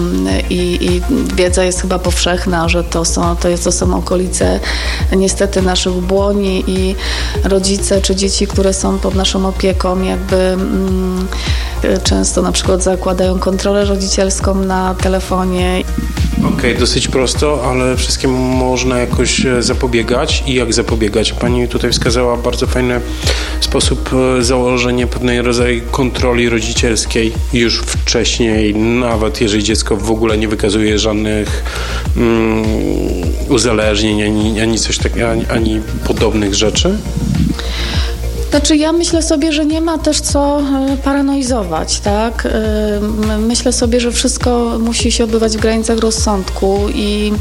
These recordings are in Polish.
I wiedza jest chyba powszechna, że to są okolice niestety naszych błoni i rodzice czy dzieci, które są pod naszą opieką, jakby często na przykład zakładają kontrolę rodzicielską na telefonie. Okej, dosyć prosto, ale wszystkiemu można jakoś zapobiegać. I jak zapobiegać? Pani tutaj wskazała bardzo fajny sposób, założenie pewnej rodzaju kontroli rodzicielskiej już wcześniej, nawet jeżeli dziecko w ogóle nie wykazuje żadnych uzależnień, ani coś takiego, ani podobnych rzeczy. Znaczy ja myślę sobie, że nie ma też co paranoizować, tak? Myślę sobie, że wszystko musi się odbywać w granicach rozsądku i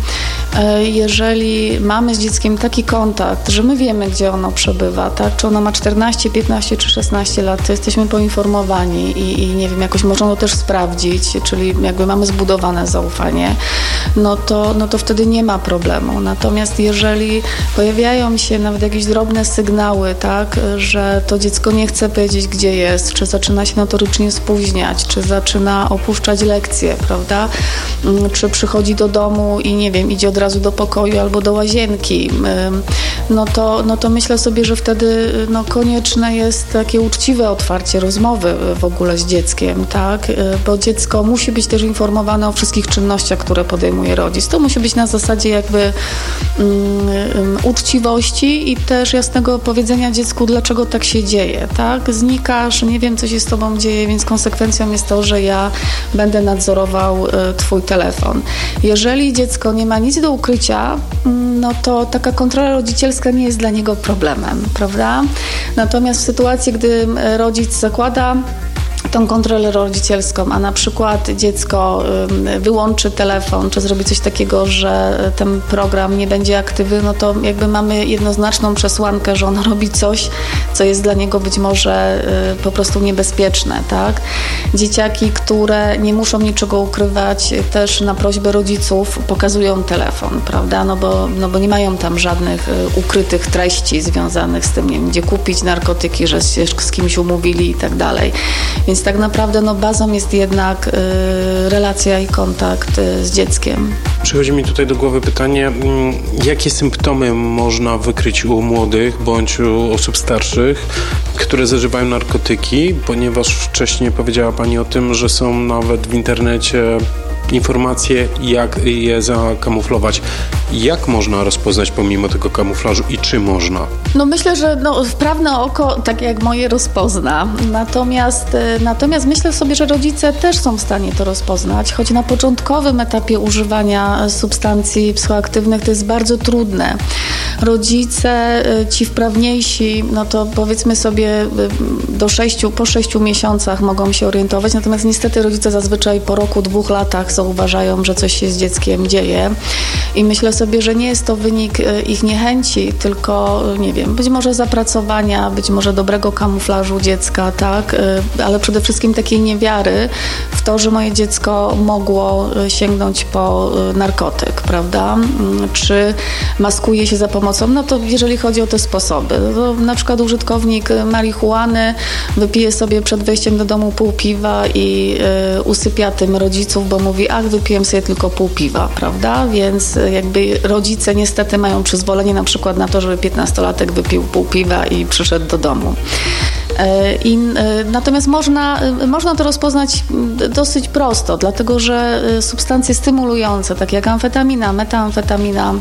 jeżeli mamy z dzieckiem taki kontakt, że my wiemy, gdzie ono przebywa, tak? Czy ono ma 14, 15 czy 16 lat, to jesteśmy poinformowani i nie wiem, jakoś można to też sprawdzić, czyli jakby mamy zbudowane zaufanie, no to wtedy nie ma problemu. Natomiast jeżeli pojawiają się nawet jakieś drobne sygnały, tak, że to dziecko nie chce powiedzieć, gdzie jest, czy zaczyna się notorycznie spóźniać, czy zaczyna opuszczać lekcje, prawda? Czy przychodzi do domu i nie wiem, idzie od razu do pokoju albo do łazienki, no to myślę sobie, że wtedy konieczne jest takie uczciwe otwarcie rozmowy w ogóle z dzieckiem, tak? Bo dziecko musi być też informowane o wszystkich czynnościach, które podejmuje rodzic. To musi być na zasadzie jakby uczciwości i też jasnego powiedzenia dziecku, dlaczego tak się dzieje, tak? Znikasz, nie wiem, co się z tobą dzieje, więc konsekwencją jest to, że ja będę nadzorował twój telefon. Jeżeli dziecko nie ma nic do ukrycia, no to taka kontrola rodzicielska nie jest dla niego problemem, prawda? Natomiast w sytuacji, gdy rodzic zakłada tą kontrolę rodzicielską, a na przykład dziecko wyłączy telefon, czy zrobi coś takiego, że ten program nie będzie aktywny, no to jakby mamy jednoznaczną przesłankę, że on robi coś, co jest dla niego być może po prostu niebezpieczne, tak? Dzieciaki, które nie muszą niczego ukrywać, też na prośbę rodziców pokazują telefon, prawda? No bo nie mają tam żadnych ukrytych treści związanych z tym, nie wiem, gdzie kupić narkotyki, że się z kimś umówili i tak dalej. Więc tak naprawdę bazą jest jednak relacja i kontakt z dzieckiem. Przychodzi mi tutaj do głowy pytanie, jakie symptomy można wykryć u młodych bądź u osób starszych, które zażywają narkotyki, ponieważ wcześniej powiedziała Pani o tym, że są nawet w internecie informacje, jak je zakamuflować. Jak można rozpoznać pomimo tego kamuflażu i czy można? No myślę, że wprawne oko, tak jak moje, rozpozna. Natomiast myślę sobie, że rodzice też są w stanie to rozpoznać, choć na początkowym etapie używania substancji psychoaktywnych to jest bardzo trudne. Rodzice, ci wprawniejsi, no to powiedzmy sobie po 6 miesiącach mogą się orientować, natomiast niestety rodzice zazwyczaj po roku, 2 latach zauważają, że coś się z dzieckiem dzieje i myślę sobie, że nie jest to wynik ich niechęci, tylko nie wiem, być może zapracowania, być może dobrego kamuflażu dziecka, tak, ale przede wszystkim takiej niewiary w to, że moje dziecko mogło sięgnąć po narkotyk, prawda, czy maskuje się za pomocą, no to jeżeli chodzi o te sposoby, to na przykład użytkownik marihuany wypije sobie przed wejściem do domu pół piwa i usypia tym rodziców, bo mówi, wypiłem sobie tylko pół piwa, prawda? Więc jakby rodzice niestety mają przyzwolenie na przykład na to, żeby 15-latek wypił pół piwa i przyszedł do domu. Natomiast można to rozpoznać dosyć prosto, dlatego że substancje stymulujące, takie jak amfetamina, metamfetamina,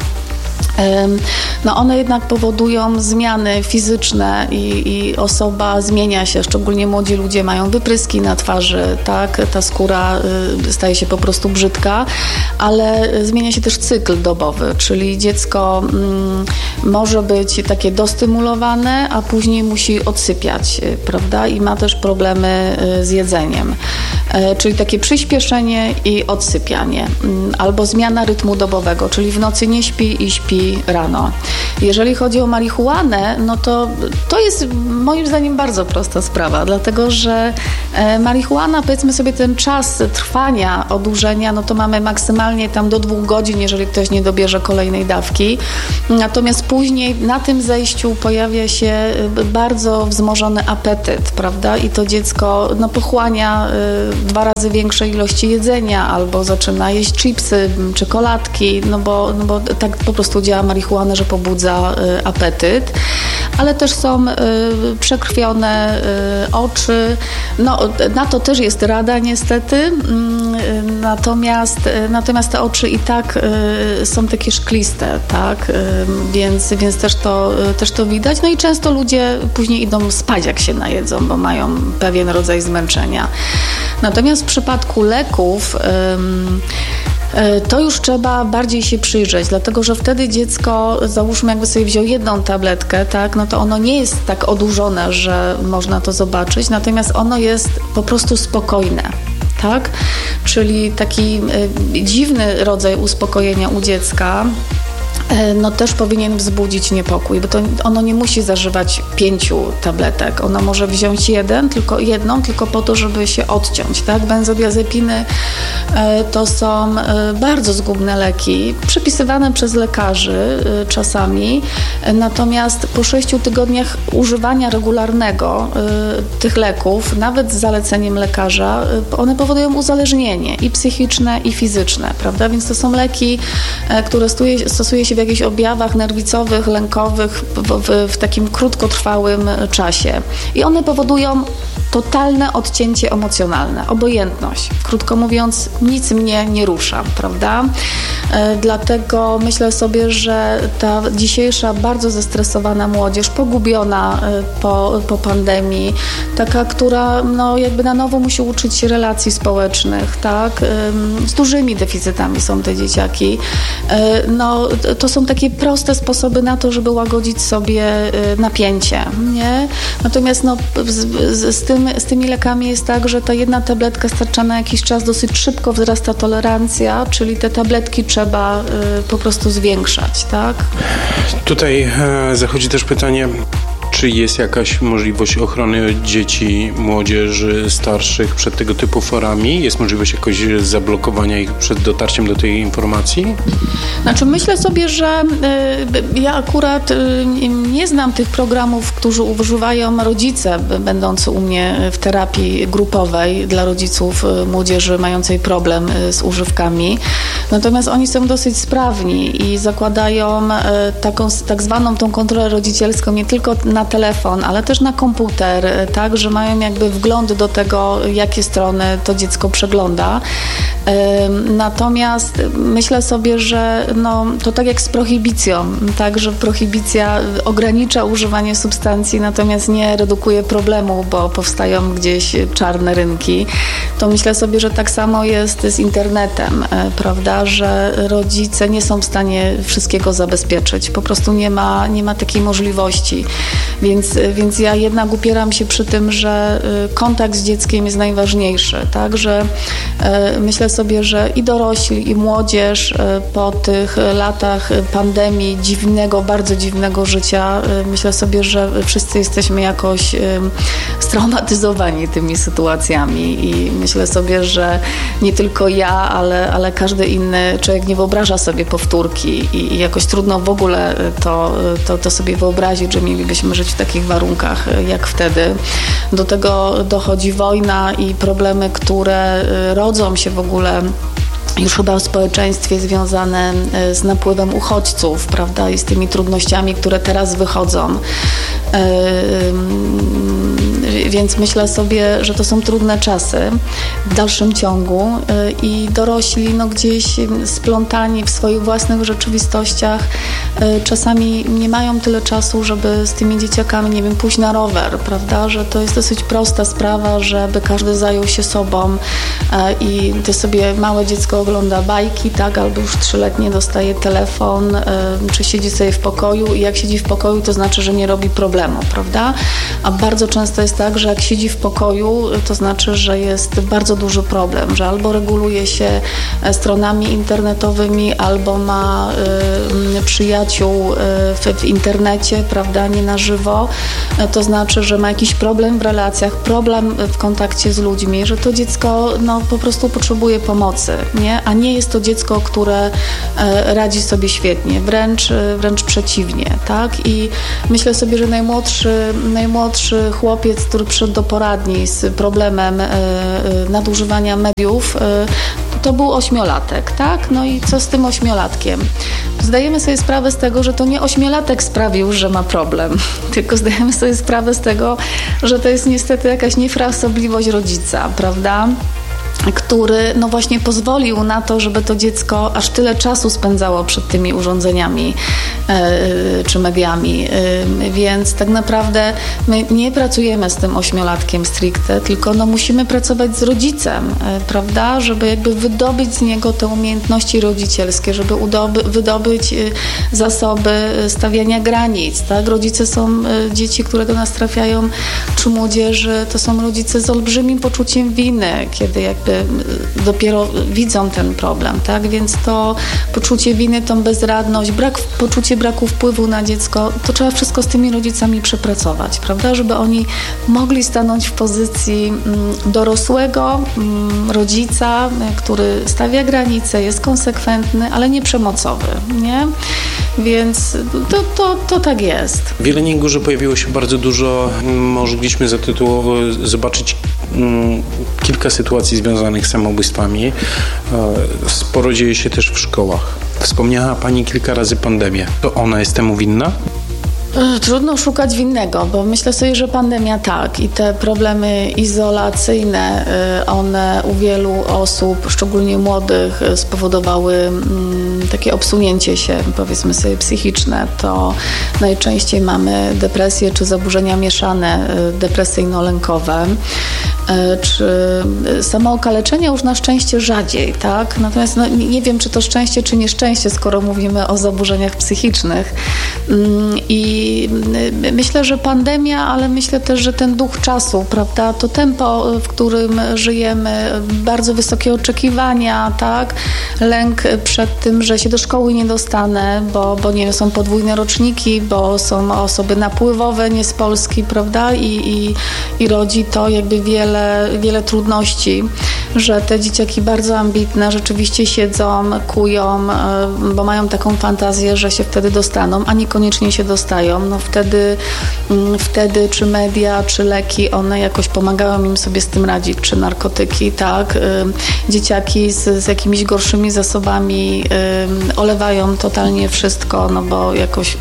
one jednak powodują zmiany fizyczne i osoba zmienia się, szczególnie młodzi ludzie mają wypryski na twarzy, tak? Ta skóra staje się po prostu brzydka, ale zmienia się też cykl dobowy, czyli dziecko może być takie dostymulowane, a później musi odsypiać, prawda? I ma też problemy z jedzeniem, czyli takie przyspieszenie i odsypianie, albo zmiana rytmu dobowego, czyli w nocy nie śpi i śpi budzi rano. Jeżeli chodzi o marihuanę, no to jest moim zdaniem bardzo prosta sprawa, dlatego że marihuana, powiedzmy sobie, ten czas trwania odurzenia, no to mamy maksymalnie tam do 2 godzin, jeżeli ktoś nie dobierze kolejnej dawki. Natomiast później na tym zejściu pojawia się bardzo wzmożony apetyt, prawda? I to dziecko pochłania 2 razy większe ilości jedzenia albo zaczyna jeść chipsy, czekoladki, no bo tak po prostu działa marihuana, że pobudza apetyt. Ale też są przekrwione oczy. No, na to też jest rada niestety. Natomiast te oczy i tak są takie szkliste, tak? Więc też to widać. No i często ludzie później idą spać, jak się najedzą, bo mają pewien rodzaj zmęczenia. Natomiast w przypadku leków to już trzeba bardziej się przyjrzeć, dlatego że wtedy dziecko, załóżmy, jakby sobie wziął 1 tabletkę, tak, no to ono nie jest tak odurzone, że można to zobaczyć, natomiast ono jest po prostu spokojne. Tak? Czyli taki dziwny rodzaj uspokojenia u dziecka no też powinien wzbudzić niepokój, bo to ono nie musi zażywać 5 tabletek. Ono może wziąć jedną, tylko po to, żeby się odciąć. Tak? Benzodiazepiny to są bardzo zgubne leki, przepisywane przez lekarzy czasami, natomiast po 6 tygodniach używania regularnego tych leków, nawet z zaleceniem lekarza, one powodują uzależnienie i psychiczne, i fizyczne, prawda? Więc to są leki, które stosuje się w jakichś objawach nerwicowych, lękowych w takim krótkotrwałym czasie. I one powodują totalne odcięcie emocjonalne, obojętność. Krótko mówiąc, nic mnie nie rusza, prawda? Dlatego myślę sobie, że ta dzisiejsza bardzo zestresowana młodzież, pogubiona po pandemii, taka, która jakby na nowo musi uczyć się relacji społecznych, tak? Z dużymi deficytami są te dzieciaki. To są takie proste sposoby na to, żeby łagodzić sobie napięcie, nie? Natomiast z tymi lekami jest tak, że ta 1 tabletka starcza na jakiś czas, dosyć szybko wzrasta tolerancja, czyli te tabletki trzeba po prostu zwiększać, tak? Tutaj zachodzi też pytanie, czy jest jakaś możliwość ochrony dzieci, młodzieży starszych przed tego typu forami? Jest możliwość jakoś zablokowania ich przed dotarciem do tej informacji? Znaczy myślę sobie, że ja akurat nie znam tych programów, którzy używają rodzice, będąc u mnie w terapii grupowej dla rodziców młodzieży mającej problem z używkami. Natomiast oni są dosyć sprawni i zakładają tak zwaną tą kontrolę rodzicielską nie tylko na telefon, ale też na komputer, tak, że mają jakby wgląd do tego, jakie strony to dziecko przegląda. Natomiast myślę sobie, że to tak jak z prohibicją, tak, że prohibicja ogranicza używanie substancji, natomiast nie redukuje problemu, bo powstają gdzieś czarne rynki. To myślę sobie, że tak samo jest z internetem, prawda, że rodzice nie są w stanie wszystkiego zabezpieczyć. Po prostu nie ma takiej możliwości. Więc ja jednak upieram się przy tym, że kontakt z dzieckiem jest najważniejszy, tak, że myślę sobie, że i dorośli, i młodzież po tych latach pandemii, bardzo dziwnego życia, myślę sobie, że wszyscy jesteśmy jakoś straumatyzowani tymi sytuacjami i myślę sobie, że nie tylko ja, ale każdy inny człowiek nie wyobraża sobie powtórki i jakoś trudno w ogóle to sobie wyobrazić, że mielibyśmy żyć w takich warunkach jak wtedy. Do tego dochodzi wojna i problemy, które rodzą się w ogóle już chyba w społeczeństwie związane z napływem uchodźców, prawda, i z tymi trudnościami, które teraz wychodzą. Więc myślę sobie, że to są trudne czasy w dalszym ciągu i dorośli gdzieś splątani w swoich własnych rzeczywistościach czasami nie mają tyle czasu, żeby z tymi dzieciakami, nie wiem, pójść na rower, prawda, że to jest dosyć prosta sprawa, żeby każdy zajął się sobą i ty sobie małe dziecko ogląda bajki, tak, albo już 3-letnie dostaje telefon, czy siedzi sobie w pokoju i jak siedzi w pokoju, to znaczy, że nie robi problemu, prawda, a bardzo często jest tak, tak, że jak siedzi w pokoju, to znaczy, że jest bardzo duży problem, że albo reguluje się stronami internetowymi, albo ma przyjaciół w internecie, prawda, nie na żywo. To znaczy, że ma jakiś problem w relacjach, problem w kontakcie z ludźmi, że to dziecko po prostu potrzebuje pomocy, nie? A nie jest to dziecko, które radzi sobie świetnie, wręcz przeciwnie, tak? I myślę sobie, że najmłodszy chłopiec, który przyszedł do poradni z problemem nadużywania mediów, to był 8-latek, tak? No i co z tym 8-latkiem? Zdajemy sobie sprawę z tego, że to nie 8-latek sprawił, że ma problem, tylko zdajemy sobie sprawę z tego, że to jest niestety jakaś niefrasobliwość rodzica, prawda? Który właśnie pozwolił na to, żeby to dziecko aż tyle czasu spędzało przed tymi urządzeniami czy mediami. Więc tak naprawdę my nie pracujemy z tym 8-latkiem stricte, tylko musimy pracować z rodzicem, prawda? Żeby jakby wydobyć z niego te umiejętności rodzicielskie, żeby wydobyć zasoby stawiania granic, tak? Rodzice są, dzieci, które do nas trafiają, czy młodzieży, to są rodzice z olbrzymim poczuciem winy, kiedy jakby dopiero widzą ten problem, tak? Więc to poczucie winy, tą bezradność, poczucie braku wpływu na dziecko, to trzeba wszystko z tymi rodzicami przepracować, prawda? Żeby oni mogli stanąć w pozycji dorosłego rodzica, który stawia granice, jest konsekwentny, ale nie przemocowy, nie? Więc to tak jest. W Jeleniej Górze pojawiło się bardzo dużo, mogliśmy zobaczyć kilka sytuacji związanych z samobójstwami. Sporo dzieje się też w szkołach. Wspomniała Pani kilka razy pandemię. To ona jest temu winna? Trudno szukać winnego, bo myślę sobie, że pandemia tak i te problemy izolacyjne, one u wielu osób, szczególnie młodych, spowodowały takie obsunięcie się, powiedzmy sobie, psychiczne. To najczęściej mamy depresje czy zaburzenia mieszane, depresyjno-lękowe, czy samookaleczenia już na szczęście rzadziej, tak? Natomiast nie wiem, czy to szczęście, czy nieszczęście, skoro mówimy o zaburzeniach psychicznych. I myślę, że pandemia, ale myślę też, że ten duch czasu, prawda, to tempo, w którym żyjemy, bardzo wysokie oczekiwania, tak, lęk przed tym, że się do szkoły nie dostanę, bo nie wiem, są podwójne roczniki, bo są osoby napływowe, nie z Polski, prawda, i rodzi to jakby wiele trudności, że te dzieciaki bardzo ambitne rzeczywiście siedzą, kują, bo mają taką fantazję, że się wtedy dostaną, a niekoniecznie się dostają. No wtedy czy media, czy leki, one jakoś pomagają im sobie z tym radzić, czy narkotyki, tak. Dzieciaki z jakimiś gorszymi zasobami olewają totalnie wszystko, no bo jakoś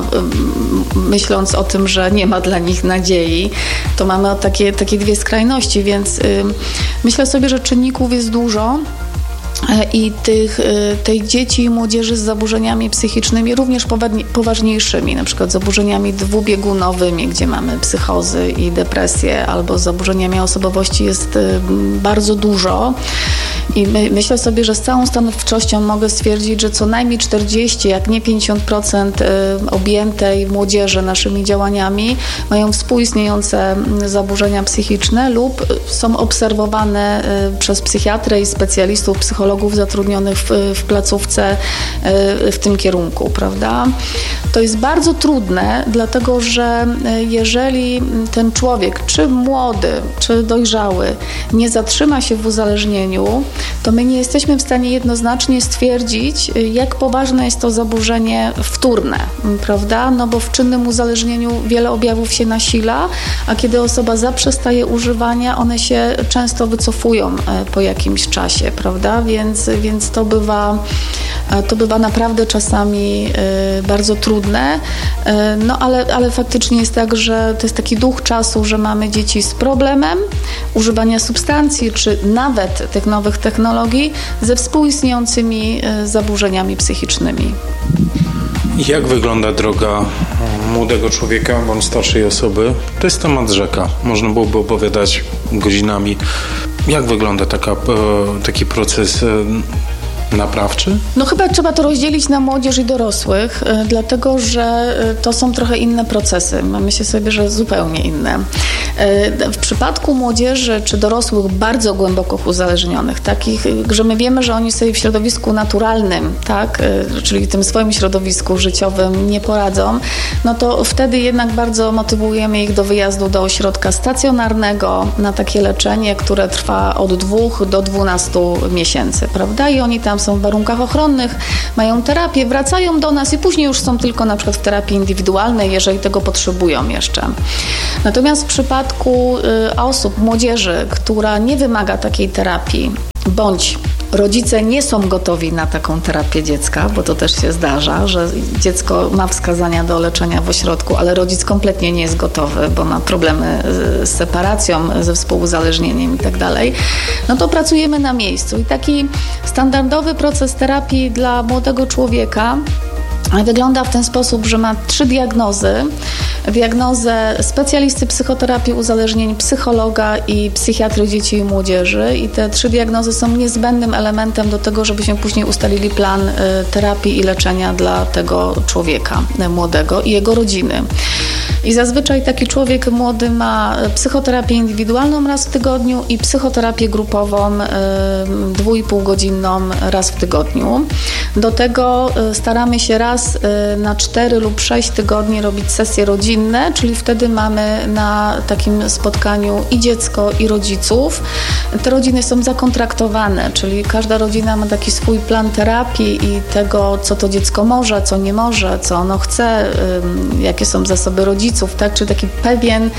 myśląc o tym, że nie ma dla nich nadziei, to mamy takie dwie skrajności, więc myślę sobie, że czynników jest dużo. I tej dzieci i młodzieży z zaburzeniami psychicznymi, również poważniejszymi, na przykład zaburzeniami dwubiegunowymi, gdzie mamy psychozy i depresję, albo z zaburzeniami osobowości jest bardzo dużo. I myślę sobie, że z całą stanowczością mogę stwierdzić, że co najmniej 40, jak nie 50% objętej młodzieży naszymi działaniami mają współistniejące zaburzenia psychiczne lub są obserwowane przez psychiatrę i specjalistów, psychologów zatrudnionych w placówce w tym kierunku, prawda? To jest bardzo trudne, dlatego że jeżeli ten człowiek, czy młody, czy dojrzały, nie zatrzyma się w uzależnieniu, to my nie jesteśmy w stanie jednoznacznie stwierdzić, jak poważne jest to zaburzenie wtórne, prawda? No bo w czynnym uzależnieniu wiele objawów się nasila, a kiedy osoba zaprzestaje używania, one się często wycofują po jakimś czasie, prawda? Więc to bywa naprawdę czasami bardzo trudne, no ale faktycznie jest tak, że to jest taki duch czasu, że mamy dzieci z problemem używania substancji, czy nawet tych nowych technologii ze współistniejącymi zaburzeniami psychicznymi. Jak wygląda droga młodego człowieka bądź starszej osoby? To jest temat rzeka. Można byłoby opowiadać godzinami. Jak wygląda taki proces naprawczy? No chyba trzeba to rozdzielić na młodzież i dorosłych, dlatego że to są trochę inne procesy. Myślę sobie, że zupełnie inne. W przypadku młodzieży czy dorosłych bardzo głęboko uzależnionych, takich, że my wiemy, że oni sobie w środowisku naturalnym, tak, czyli tym swoim środowisku życiowym nie poradzą, no to wtedy jednak bardzo motywujemy ich do wyjazdu do ośrodka stacjonarnego na takie leczenie, które trwa od 2 do 12 miesięcy, prawda? I oni tam są w warunkach ochronnych, mają terapię, wracają do nas i później już są tylko na przykład w terapii indywidualnej, jeżeli tego potrzebują jeszcze. Natomiast w przypadku osób, młodzieży, która nie wymaga takiej terapii, bądź rodzice nie są gotowi na taką terapię dziecka, bo to też się zdarza, że dziecko ma wskazania do leczenia w ośrodku, ale rodzic kompletnie nie jest gotowy, bo ma problemy z separacją, ze współuzależnieniem i tak dalej, no to pracujemy na miejscu. I taki standardowy proces terapii dla młodego człowieka wygląda w ten sposób, że ma 3 diagnozy. Diagnozę specjalisty psychoterapii uzależnień, psychologa i psychiatry dzieci i młodzieży. I te 3 diagnozy są niezbędnym elementem do tego, żebyśmy później ustalili plan terapii i leczenia dla tego człowieka młodego i jego rodziny. I zazwyczaj taki człowiek młody ma psychoterapię indywidualną raz w tygodniu i psychoterapię grupową 2,5-godzinną raz w tygodniu. Do tego staramy się raz na 4 lub 6 tygodni robić sesje rodzinne, czyli wtedy mamy na takim spotkaniu i dziecko, i rodziców. Te rodziny są zakontraktowane, czyli każda rodzina ma taki swój plan terapii i tego, co to dziecko może, co nie może, co ono chce, jakie są zasoby rodziców, tak? Czy taki pewien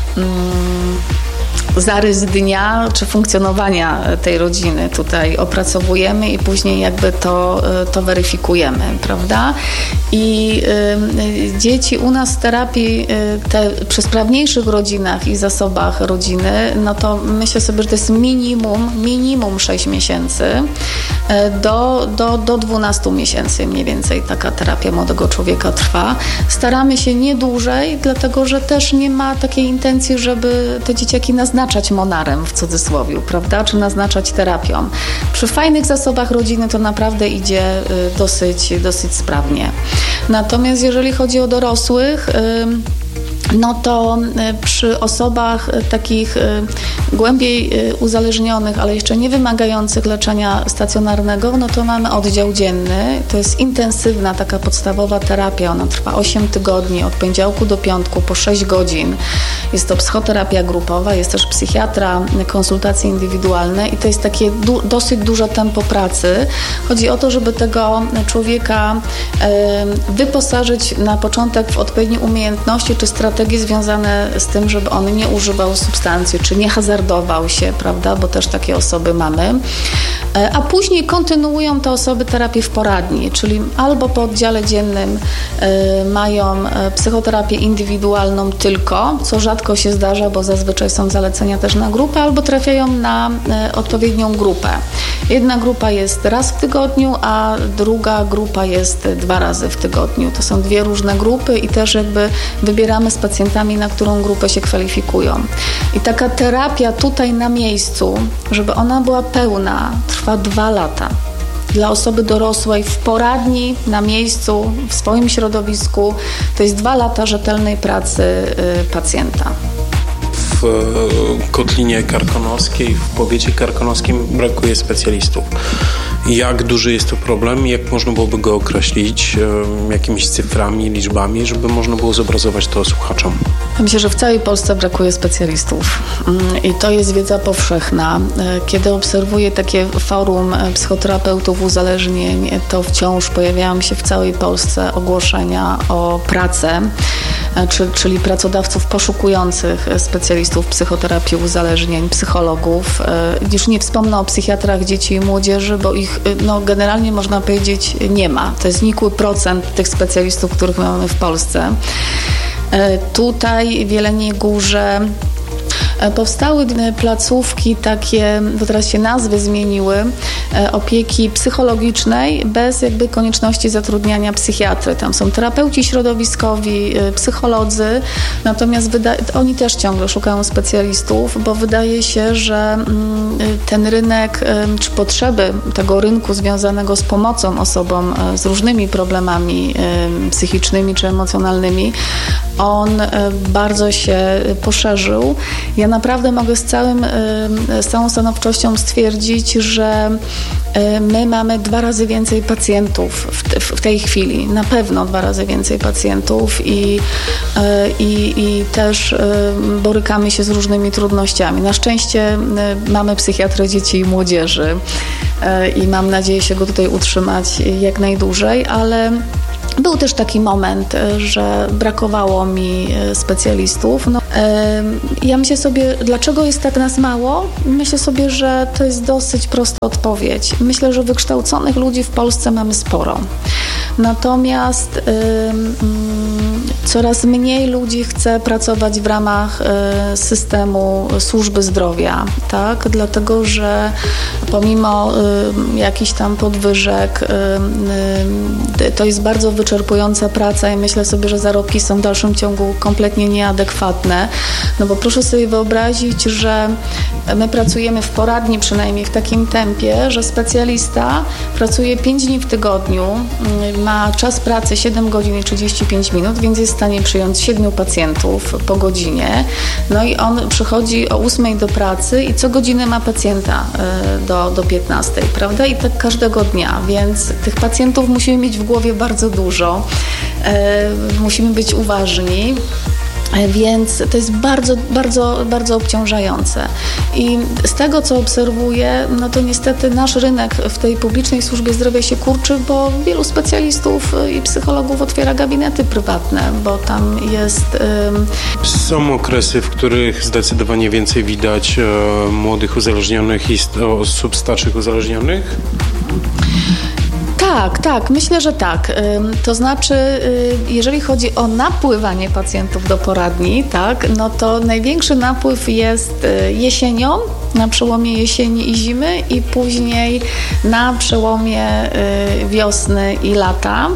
zarys dnia czy funkcjonowania tej rodziny tutaj opracowujemy i później jakby to weryfikujemy, prawda? I dzieci u nas w terapii przy sprawniejszych rodzinach i zasobach rodziny, no to myślę sobie, że to jest minimum 6 miesięcy do 12 miesięcy mniej więcej taka terapia młodego człowieka trwa. Staramy się nie dłużej, dlatego że też nie ma takiej intencji, żeby te dzieciaki naznaczać monarem w cudzysłowie, prawda? Czy naznaczać terapią. Przy fajnych zasobach rodziny to naprawdę idzie dosyć sprawnie. Natomiast jeżeli chodzi o dorosłych, no to przy osobach takich głębiej uzależnionych, ale jeszcze nie wymagających leczenia stacjonarnego, no to mamy oddział dzienny. To jest intensywna, taka podstawowa terapia. Ona trwa 8 tygodni, od poniedziałku do piątku, po 6 godzin. Jest to psychoterapia grupowa, jest też psychiatra, konsultacje indywidualne i to jest takie dosyć duże tempo pracy. Chodzi o to, żeby tego człowieka wyposażyć na początek w odpowiednie umiejętności czy strategie związane z tym, żeby on nie używał substancji, czy nie hazardował się, prawda, bo też takie osoby mamy. A później kontynuują te osoby terapię w poradni, czyli albo po oddziale dziennym mają psychoterapię indywidualną tylko, co rzadko się zdarza, bo zazwyczaj są zalecenia też na grupę, albo trafiają na odpowiednią grupę. Jedna grupa jest raz w tygodniu, a druga grupa jest 2 razy w tygodniu. To są 2 różne grupy i też jakby wybieramy z pacjentami, na którą grupę się kwalifikują. I taka terapia tutaj na miejscu, żeby ona była pełna, trwa 2 lata. Dla osoby dorosłej w poradni, na miejscu, w swoim środowisku, to jest 2 lata rzetelnej pracy pacjenta. W Kotlinie Karkonoskiej, w powiecie karkonoskim brakuje specjalistów. Jak duży jest to problem? Jak można byłoby go określić jakimiś cyframi, liczbami, żeby można było zobrazować to słuchaczom? Myślę, że w całej Polsce brakuje specjalistów i to jest wiedza powszechna. Kiedy obserwuję takie forum psychoterapeutów uzależnień, to wciąż pojawiają się w całej Polsce ogłoszenia o pracę, czyli pracodawców poszukujących specjalistów psychoterapii uzależnień, psychologów. Już nie wspomnę o psychiatrach dzieci i młodzieży, bo ich generalnie można powiedzieć nie ma. To jest nikły procent tych specjalistów, których mamy w Polsce. Tutaj w Jeleniej Górze powstały placówki takie, bo teraz się nazwy zmieniły, opieki psychologicznej bez jakby konieczności zatrudniania psychiatry. Tam są terapeuci środowiskowi, psycholodzy, natomiast oni też ciągle szukają specjalistów, bo wydaje się, że ten rynek, czy potrzeby tego rynku związanego z pomocą osobom z różnymi problemami psychicznymi czy emocjonalnymi, on bardzo się poszerzył. Ja naprawdę mogę z całą stanowczością stwierdzić, że my mamy 2 razy więcej pacjentów w tej chwili. Na pewno 2 razy więcej pacjentów i też borykamy się z różnymi trudnościami. Na szczęście mamy psychiatrę dzieci i młodzieży i mam nadzieję się go tutaj utrzymać jak najdłużej, ale był też taki moment, że brakowało mi specjalistów. Ja myślę sobie, dlaczego jest tak nas mało? Myślę sobie, że to jest dosyć prosta odpowiedź. Myślę, że wykształconych ludzi w Polsce mamy sporo. Natomiast coraz mniej ludzi chce pracować w ramach systemu służby zdrowia, tak? Dlatego, że pomimo jakichś tam podwyżek to jest bardzo wyczerpująca praca i myślę sobie, że zarobki są w dalszym ciągu kompletnie nieadekwatne. No bo proszę sobie wyobrazić, że my pracujemy w poradni przynajmniej w takim tempie, że specjalista pracuje 5 dni w tygodniu, ma czas pracy 7 godzin i 35 minut, więc jest w stanie przyjąć 7 pacjentów po godzinie. No i on przychodzi o 8 do pracy i co godzinę ma pacjenta do 15, prawda? I tak każdego dnia, więc tych pacjentów musimy mieć w głowie bardzo dużo. Musimy być uważni. Więc to jest bardzo, bardzo, bardzo obciążające. I z tego, co obserwuję, no to niestety nasz rynek w tej publicznej służbie zdrowia się kurczy, bo wielu specjalistów i psychologów otwiera gabinety prywatne, bo tam jest... Są okresy, w których zdecydowanie więcej widać młodych uzależnionych i osób starszych uzależnionych? Tak, myślę, że tak. To znaczy, jeżeli chodzi o napływanie pacjentów do poradni, tak, no to największy napływ jest jesienią, na przełomie jesieni i zimy i później na przełomie wiosny i lata.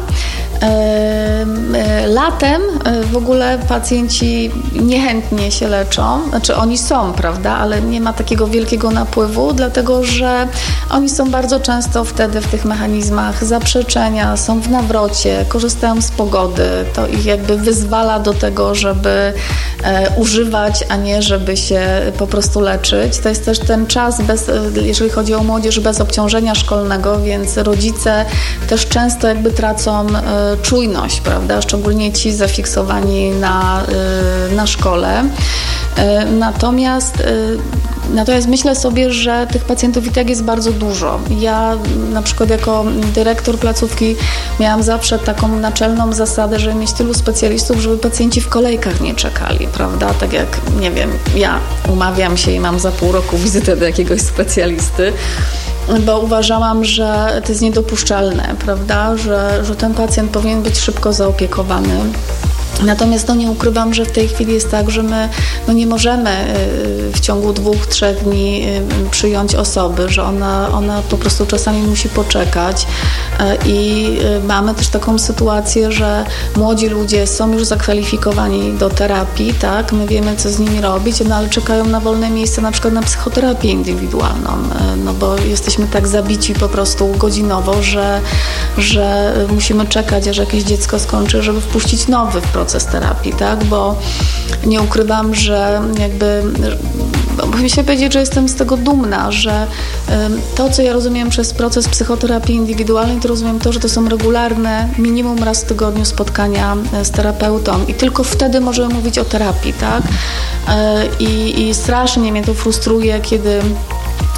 Latem w ogóle pacjenci niechętnie się leczą, znaczy oni są, prawda, ale nie ma takiego wielkiego napływu, dlatego że oni są bardzo często wtedy w tych mechanizmach zaprzeczenia, są w nawrocie, korzystają z pogody, to ich jakby wyzwala do tego, żeby używać, a nie żeby się po prostu leczyć. To jest też ten czas, jeżeli chodzi o młodzież, bez obciążenia szkolnego, więc rodzice też często jakby tracą czujność, prawda? Szczególnie ci zafiksowani na szkole. Natomiast myślę sobie, że tych pacjentów i tak jest bardzo dużo. Ja na przykład jako dyrektor placówki miałam zawsze taką naczelną zasadę, żeby mieć tylu specjalistów, żeby pacjenci w kolejkach nie czekali, prawda? Tak jak, nie wiem, ja umawiam się i mam za pół roku wizytę do jakiegoś specjalisty, bo uważałam, że to jest niedopuszczalne, prawda, że ten pacjent powinien być szybko zaopiekowany. Natomiast nie ukrywam, że w tej chwili jest tak, że my nie możemy w ciągu 2-3 dni przyjąć osoby, że ona po prostu czasami musi poczekać i mamy też taką sytuację, że młodzi ludzie są już zakwalifikowani do terapii, tak, my wiemy, co z nimi robić, ale czekają na wolne miejsce na przykład na psychoterapię indywidualną, no bo jesteśmy tak zabici po prostu godzinowo, że musimy czekać, aż jakieś dziecko skończy, żeby wpuścić nowy w proces terapii, tak? Bo nie ukrywam, że muszę się powiedzieć, że jestem z tego dumna, że to, co ja rozumiem przez proces psychoterapii indywidualnej, to rozumiem to, że to są regularne, minimum raz w tygodniu spotkania z terapeutą i tylko wtedy możemy mówić o terapii, tak? I strasznie mnie to frustruje, kiedy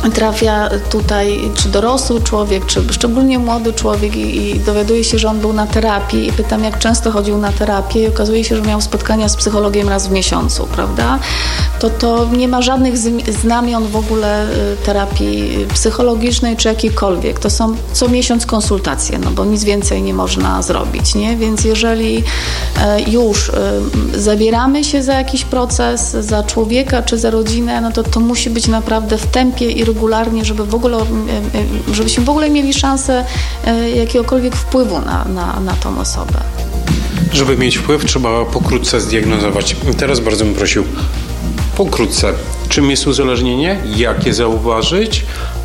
trafia tutaj czy dorosły człowiek, czy szczególnie młody człowiek i dowiaduje się, że on był na terapii i pytam, jak często chodził na terapię i okazuje się, że miał spotkania z psychologiem raz w miesiącu, prawda? To nie ma żadnych znamion w ogóle terapii psychologicznej czy jakiejkolwiek. To są co miesiąc konsultacje, no bo nic więcej nie można zrobić, nie? Więc jeżeli już zabieramy się za jakiś proces, za człowieka czy za rodzinę, no to musi być naprawdę w tempie i regularnie, żebyśmy w ogóle mieli szansę jakiegokolwiek wpływu na tą osobę. Żeby mieć wpływ, trzeba pokrótce zdiagnozować. Teraz bardzo bym prosił, pokrótce, czym jest uzależnienie, jak je zauważyć,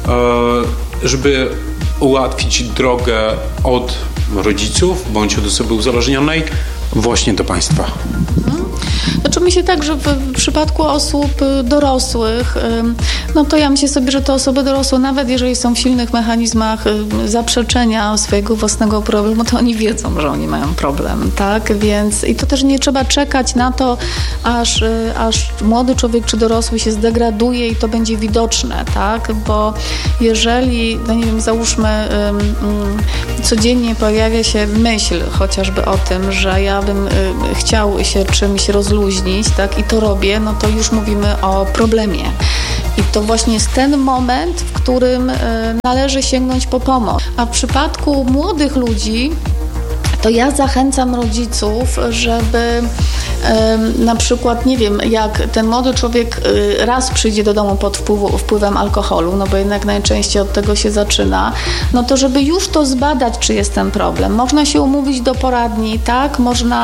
żeby ułatwić drogę od rodziców bądź od osoby uzależnionej właśnie do państwa. Znaczy myślę tak, że w przypadku osób dorosłych, no to ja myślę sobie, że te osoby dorosłe, nawet jeżeli są w silnych mechanizmach zaprzeczenia swojego własnego problemu, to oni wiedzą, że oni mają problem, tak? Więc i to też nie trzeba czekać na to, aż młody człowiek czy dorosły się zdegraduje i to będzie widoczne, tak? Bo jeżeli, no nie wiem, załóżmy codziennie pojawia się myśl chociażby o tym, że ja bym chciał się czymś rozluźnić, tak, i to robię, no to już mówimy o problemie. I to właśnie jest ten moment, w którym należy sięgnąć po pomoc. A w przypadku młodych ludzi, to ja zachęcam rodziców, żeby na przykład, nie wiem, jak ten młody człowiek raz przyjdzie do domu pod wpływem alkoholu, no bo jednak najczęściej od tego się zaczyna, no to żeby już to zbadać, czy jest ten problem. Można się umówić do poradni, tak?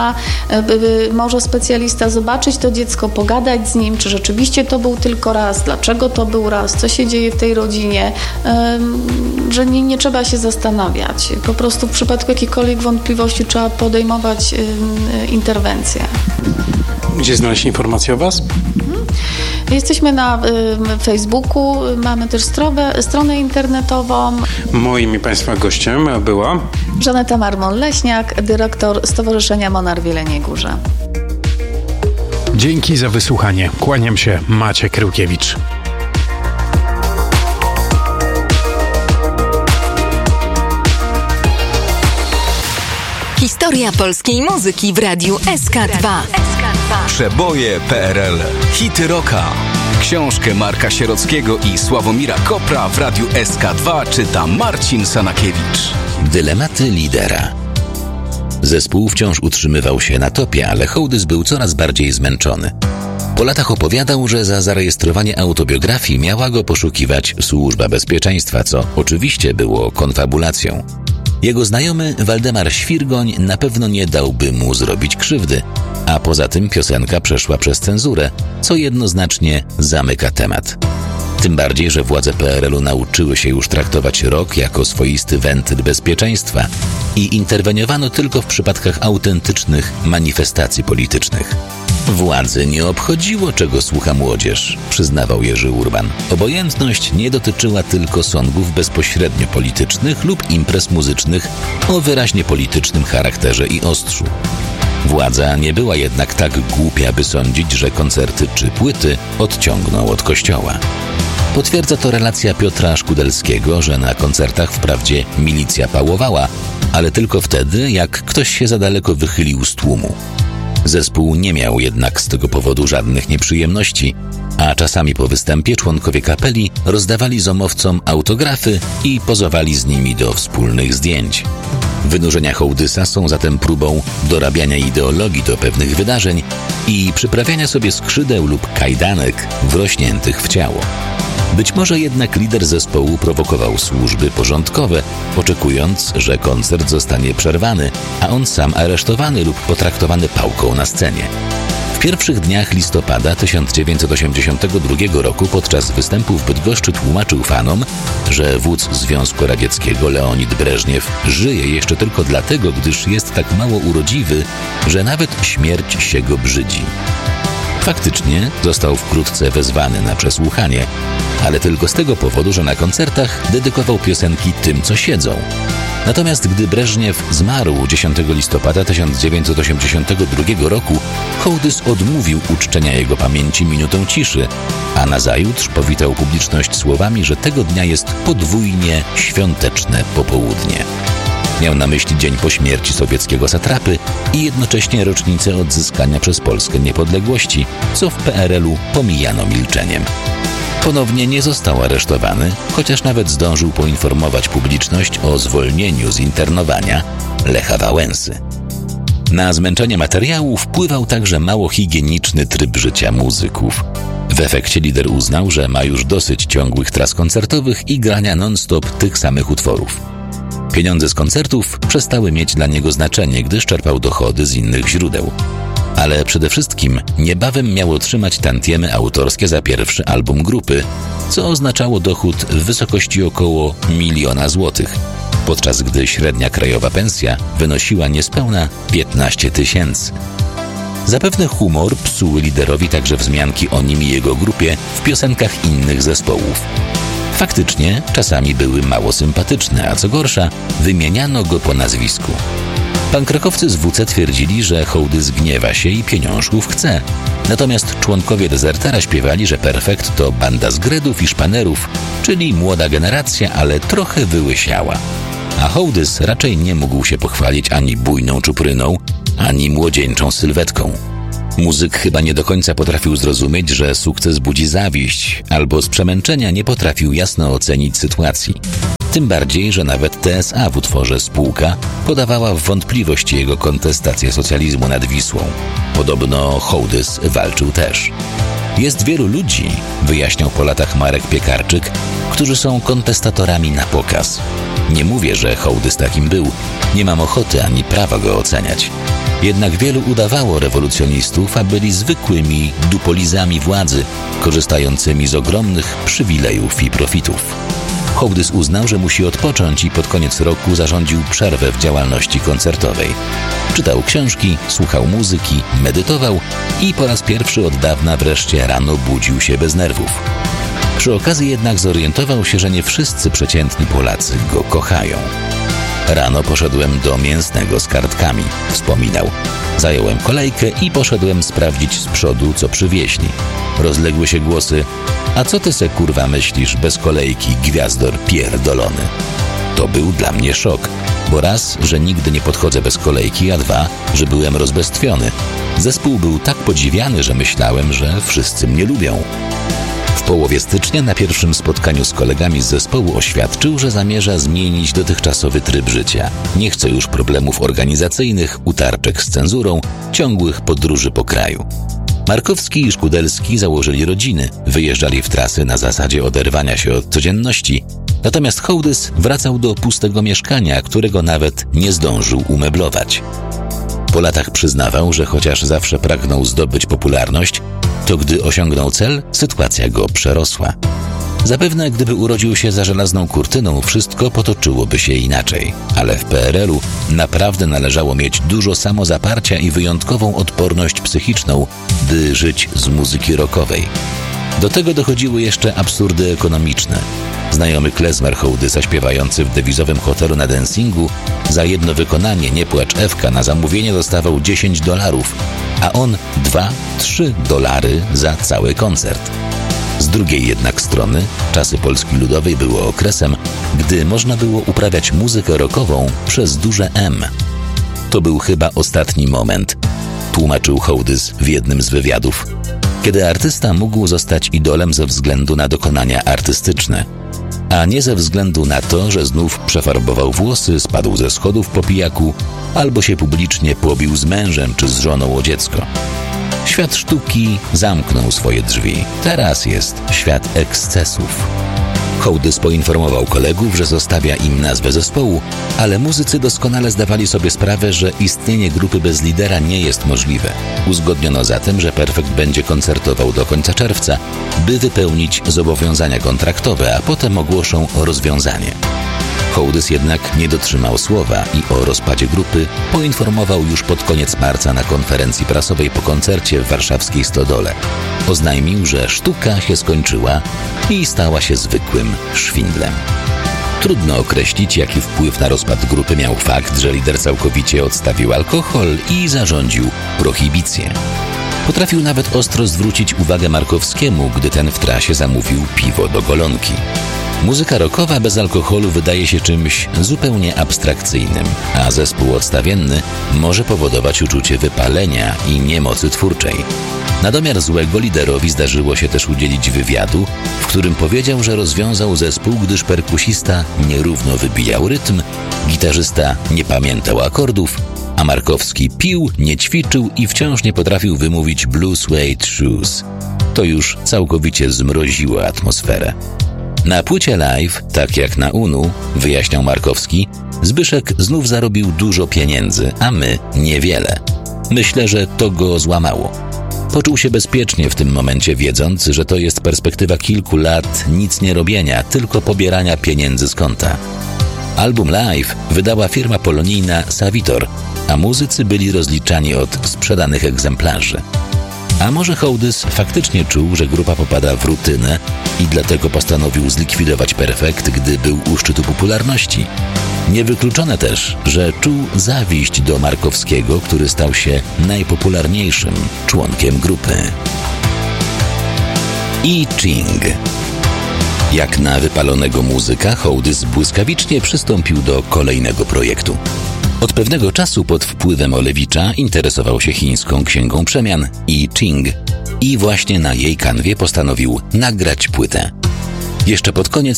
Może specjalista zobaczyć to dziecko, pogadać z nim, czy rzeczywiście to był tylko raz, dlaczego to był raz, co się dzieje w tej rodzinie, że nie trzeba się zastanawiać. Po prostu w przypadku jakiejkolwiek wątpliwości trzeba podejmować interwencję. Gdzie znaleźć informacje o Was? Jesteśmy na Facebooku, mamy też stronę internetową. Moim i Państwa gościem była Żaneta Marmon-Leśniak, dyrektor Stowarzyszenia Monar w Jeleniej Górze. Dzięki za wysłuchanie. Kłaniam się, Maciek Ryłkiewicz. Historia polskiej muzyki w radiu SK2. Przeboje PRL. Hity rocka. Książkę Marka Sierockiego i Sławomira Kopra w radiu SK2 czyta Marcin Sanakiewicz. Dylematy lidera. Zespół wciąż utrzymywał się na topie, ale Hołdys był coraz bardziej zmęczony. Po latach opowiadał, że za zarejestrowanie autobiografii miała go poszukiwać Służba Bezpieczeństwa, co oczywiście było konfabulacją. Jego znajomy Waldemar Świrgoń na pewno nie dałby mu zrobić krzywdy, a poza tym piosenka przeszła przez cenzurę, co jednoznacznie zamyka temat. Tym bardziej, że władze PRL-u nauczyły się już traktować rock jako swoisty wentyl bezpieczeństwa i interweniowano tylko w przypadkach autentycznych manifestacji politycznych. Władzy nie obchodziło, czego słucha młodzież, przyznawał Jerzy Urban. Obojętność nie dotyczyła tylko songów bezpośrednio politycznych lub imprez muzycznych o wyraźnie politycznym charakterze i ostrzu. Władza nie była jednak tak głupia, by sądzić, że koncerty czy płyty odciągną od kościoła. Potwierdza to relacja Piotra Szkudelskiego, że na koncertach wprawdzie milicja pałowała, ale tylko wtedy, jak ktoś się za daleko wychylił z tłumu. Zespół nie miał jednak z tego powodu żadnych nieprzyjemności, a czasami po występie członkowie kapeli rozdawali zomowcom autografy i pozowali z nimi do wspólnych zdjęć. Wynurzenia Hołdysa są zatem próbą dorabiania ideologii do pewnych wydarzeń i przyprawiania sobie skrzydeł lub kajdanek wrośniętych w ciało. Być może jednak lider zespołu prowokował służby porządkowe, oczekując, że koncert zostanie przerwany, a on sam aresztowany lub potraktowany pałką na scenie. W pierwszych dniach listopada 1982 roku podczas występu w Bydgoszczy tłumaczył fanom, że wódz Związku Radzieckiego Leonid Breżniew żyje jeszcze tylko dlatego, gdyż jest tak mało urodziwy, że nawet śmierć się go brzydzi. Faktycznie został wkrótce wezwany na przesłuchanie, ale tylko z tego powodu, że na koncertach dedykował piosenki tym, co siedzą. Natomiast gdy Breżniew zmarł 10 listopada 1982 roku, Hołdys odmówił uczczenia jego pamięci minutą ciszy, a nazajutrz powitał publiczność słowami, że tego dnia jest podwójnie świąteczne popołudnie. Miał na myśli dzień po śmierci sowieckiego satrapy i jednocześnie rocznicę odzyskania przez Polskę niepodległości, co w PRL-u pomijano milczeniem. Ponownie nie został aresztowany, chociaż nawet zdążył poinformować publiczność o zwolnieniu z internowania Lecha Wałęsy. Na zmęczenie materiału wpływał także mało higieniczny tryb życia muzyków. W efekcie lider uznał, że ma już dosyć ciągłych tras koncertowych i grania non-stop tych samych utworów. Pieniądze z koncertów przestały mieć dla niego znaczenie, gdyż czerpał dochody z innych źródeł. Ale przede wszystkim niebawem miał otrzymać tantiemy autorskie za pierwszy album grupy, co oznaczało dochód w wysokości około 1 000 000 złotych, podczas gdy średnia krajowa pensja wynosiła niespełna 15 000. Zapewne humor psuły liderowi także wzmianki o nim i jego grupie w piosenkach innych zespołów. Faktycznie czasami były mało sympatyczne, a co gorsza, wymieniano go po nazwisku. Pankrakowcy z WC twierdzili, że Hołdys gniewa się i pieniążków chce. Natomiast członkowie Dezertera śpiewali, że Perfekt to banda zgredów i szpanerów, czyli młoda generacja, ale trochę wyłysiała. A Hołdys raczej nie mógł się pochwalić ani bujną czupryną, ani młodzieńczą sylwetką. Muzyk chyba nie do końca potrafił zrozumieć, że sukces budzi zawiść, albo z przemęczenia nie potrafił jasno ocenić sytuacji. Tym bardziej, że nawet TSA w utworze Spółka podawała w wątpliwość jego kontestację socjalizmu nad Wisłą. Podobno Hołdys walczył też. Jest wielu ludzi, wyjaśniał po latach Marek Piekarczyk, którzy są kontestatorami na pokaz. Nie mówię, że Hołdys takim był. Nie mam ochoty ani prawa go oceniać. Jednak wielu udawało rewolucjonistów, a byli zwykłymi dupolizami władzy, korzystającymi z ogromnych przywilejów i profitów. Hołdys uznał, że musi odpocząć i pod koniec roku zarządził przerwę w działalności koncertowej. Czytał książki, słuchał muzyki, medytował i po raz pierwszy od dawna wreszcie rano budził się bez nerwów. Przy okazji jednak zorientował się, że nie wszyscy przeciętni Polacy go kochają. Rano poszedłem do mięsnego z kartkami, wspominał. Zająłem kolejkę i poszedłem sprawdzić z przodu, co przywieźli. Rozległy się głosy: a co ty se kurwa myślisz, bez kolejki, gwiazdor pierdolony? To był dla mnie szok, bo raz, że nigdy nie podchodzę bez kolejki, a dwa, że byłem rozbestwiony. Zespół był tak podziwiany, że myślałem, że wszyscy mnie lubią. W połowie stycznia na pierwszym spotkaniu z kolegami z zespołu oświadczył, że zamierza zmienić dotychczasowy tryb życia. Nie chce już problemów organizacyjnych, utarczek z cenzurą, ciągłych podróży po kraju. Markowski i Szkudelski założyli rodziny, wyjeżdżali w trasy na zasadzie oderwania się od codzienności, natomiast Hołdys wracał do pustego mieszkania, którego nawet nie zdążył umeblować. Po latach przyznawał, że chociaż zawsze pragnął zdobyć popularność, to gdy osiągnął cel, sytuacja go przerosła. Zapewne gdyby urodził się za żelazną kurtyną, wszystko potoczyłoby się inaczej, ale w PRL-u naprawdę należało mieć dużo samozaparcia i wyjątkową odporność psychiczną, by żyć z muzyki rockowej. Do tego dochodziły jeszcze absurdy ekonomiczne. Znajomy klezmer Hołdysa śpiewający w dewizowym hotelu na Dancingu za jedno wykonanie Nie płacz Ewka na zamówienie dostawał $10, a on $2-3 za cały koncert. Z drugiej jednak strony czasy Polski Ludowej były okresem, gdy można było uprawiać muzykę rockową przez duże M. To był chyba ostatni moment, tłumaczył Hołdys w jednym z wywiadów, kiedy artysta mógł zostać idolem ze względu na dokonania artystyczne, a nie ze względu na to, że znów przefarbował włosy, spadł ze schodów po pijaku albo się publicznie pobił z mężem czy z żoną o dziecko. Świat sztuki zamknął swoje drzwi. Teraz jest świat ekscesów. Hołdys poinformował kolegów, że zostawia im nazwę zespołu, ale muzycy doskonale zdawali sobie sprawę, że istnienie grupy bez lidera nie jest możliwe. Uzgodniono zatem, że Perfekt będzie koncertował do końca czerwca, by wypełnić zobowiązania kontraktowe, a potem ogłoszą rozwiązanie. Hołdys jednak nie dotrzymał słowa i o rozpadzie grupy poinformował już pod koniec marca na konferencji prasowej po koncercie w warszawskiej Stodole. Oznajmił, że sztuka się skończyła i stała się zwykłym szwindlem. Trudno określić, jaki wpływ na rozpad grupy miał fakt, że lider całkowicie odstawił alkohol i zarządził prohibicję. Potrafił nawet ostro zwrócić uwagę Markowskiemu, gdy ten w trasie zamówił piwo do golonki. Muzyka rockowa bez alkoholu wydaje się czymś zupełnie abstrakcyjnym, a zespół odstawienny może powodować uczucie wypalenia i niemocy twórczej. Na domiar złego liderowi zdarzyło się też udzielić wywiadu, w którym powiedział, że rozwiązał zespół, gdyż perkusista nierówno wybijał rytm, gitarzysta nie pamiętał akordów, a Markowski pił, nie ćwiczył i wciąż nie potrafił wymówić Blue Suede Shoes. To już całkowicie zmroziło atmosferę. Na płycie live, tak jak na UNU, wyjaśniał Markowski, Zbyszek znów zarobił dużo pieniędzy, a my niewiele. Myślę, że to go złamało. Poczuł się bezpiecznie w tym momencie, wiedząc, że to jest perspektywa kilku lat nic nie robienia, tylko pobierania pieniędzy z konta. Album live wydała firma polonijna Savitor, a muzycy byli rozliczani od sprzedanych egzemplarzy. A może Hołdys faktycznie czuł, że grupa popada w rutynę i dlatego postanowił zlikwidować Perfekt, gdy był u szczytu popularności? Niewykluczone też, że czuł zawiść do Markowskiego, który stał się najpopularniejszym członkiem grupy. I Ching. Jak na wypalonego muzyka, Hołdys błyskawicznie przystąpił do kolejnego projektu. Od pewnego czasu pod wpływem Olewicza interesował się chińską księgą przemian I Ching i właśnie na jej kanwie postanowił nagrać płytę. Jeszcze pod koniec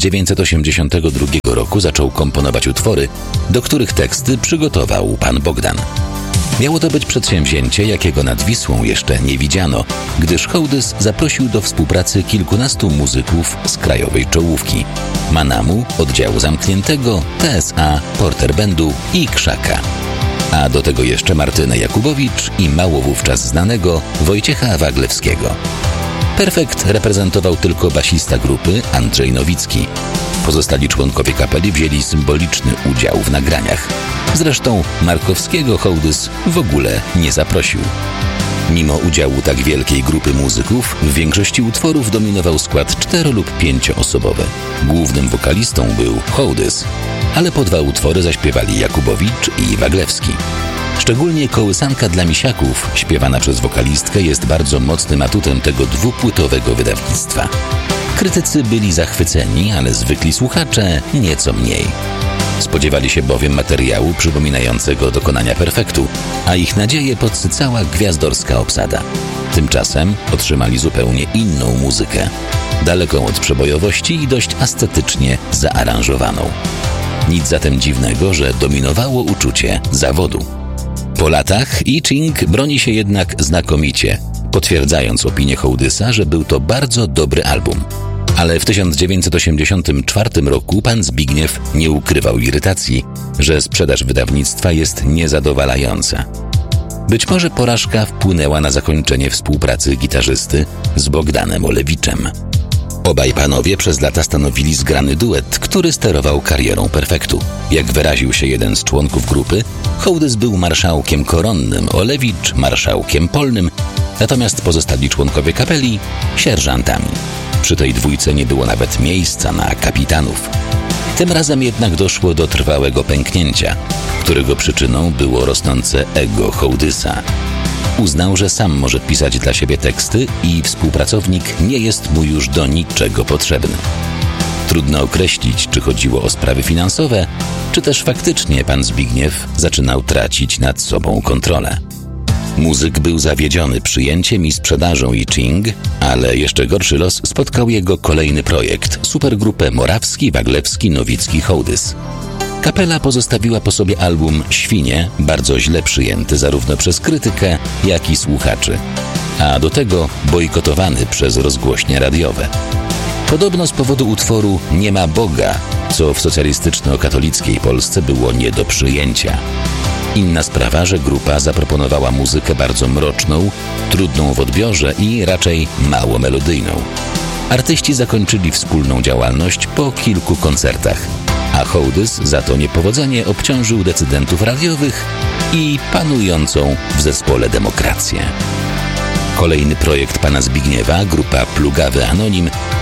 1982 roku zaczął komponować utwory, do których teksty przygotował pan Bogdan. Miało to być przedsięwzięcie, jakiego nad Wisłą jeszcze nie widziano, gdyż Hołdys zaprosił do współpracy kilkunastu muzyków z krajowej czołówki: Manamu, Oddziału Zamkniętego, TSA, Porter Bandu i Krzaka. A do tego jeszcze Martynę Jakubowicz i mało wówczas znanego Wojciecha Waglewskiego. Perfekt reprezentował tylko basista grupy Andrzej Nowicki. Pozostali członkowie kapeli wzięli symboliczny udział w nagraniach. Zresztą Markowskiego Hołdys w ogóle nie zaprosił. Mimo udziału tak wielkiej grupy muzyków, w większości utworów dominował skład 4- lub 5-osobowy. Głównym wokalistą był Hołdys, ale po 2 utwory zaśpiewali Jakubowicz i Waglewski. Szczególnie Kołysanka dla misiaków, śpiewana przez wokalistkę, jest bardzo mocnym atutem tego 2-płytowego wydawnictwa. Krytycy byli zachwyceni, ale zwykli słuchacze nieco mniej. Spodziewali się bowiem materiału przypominającego dokonania Perfektu, a ich nadzieje podsycała gwiazdorska obsada. Tymczasem otrzymali zupełnie inną muzykę, daleką od przebojowości i dość ascetycznie zaaranżowaną. Nic zatem dziwnego, że dominowało uczucie zawodu. Po latach I Ching broni się jednak znakomicie, potwierdzając opinię Hołdysa, że był to bardzo dobry album. Ale w 1984 roku pan Zbigniew nie ukrywał irytacji, że sprzedaż wydawnictwa jest niezadowalająca. Być może porażka wpłynęła na zakończenie współpracy gitarzysty z Bogdanem Olewiczem. Obaj panowie przez lata stanowili zgrany duet, który sterował karierą Perfektu. Jak wyraził się jeden z członków grupy, Hołdys był marszałkiem koronnym, Olewicz marszałkiem polnym, natomiast pozostali członkowie kapeli sierżantami. Przy tej dwójce nie było nawet miejsca na kapitanów. Tym razem jednak doszło do trwałego pęknięcia, którego przyczyną było rosnące ego Hołdysa. Uznał, że sam może pisać dla siebie teksty i współpracownik nie jest mu już do niczego potrzebny. Trudno określić, czy chodziło o sprawy finansowe, czy też faktycznie pan Zbigniew zaczynał tracić nad sobą kontrolę. Muzyk był zawiedziony przyjęciem i sprzedażą I Ching, ale jeszcze gorszy los spotkał jego kolejny projekt, supergrupę Morawski, Waglewski, Nowicki, Hołdys. Kapela pozostawiła po sobie album Świnie, bardzo źle przyjęty zarówno przez krytykę, jak i słuchaczy, a do tego bojkotowany przez rozgłośnie radiowe. Podobno z powodu utworu Nie ma Boga, co w socjalistyczno-katolickiej Polsce było nie do przyjęcia. Inna sprawa, że grupa zaproponowała muzykę bardzo mroczną, trudną w odbiorze i raczej mało melodyjną. Artyści zakończyli wspólną działalność po kilku koncertach, a Hołdys za to niepowodzenie obciążył decydentów radiowych i panującą w zespole demokrację. Kolejny projekt pana Zbigniewa, grupa Plugawy Anonim,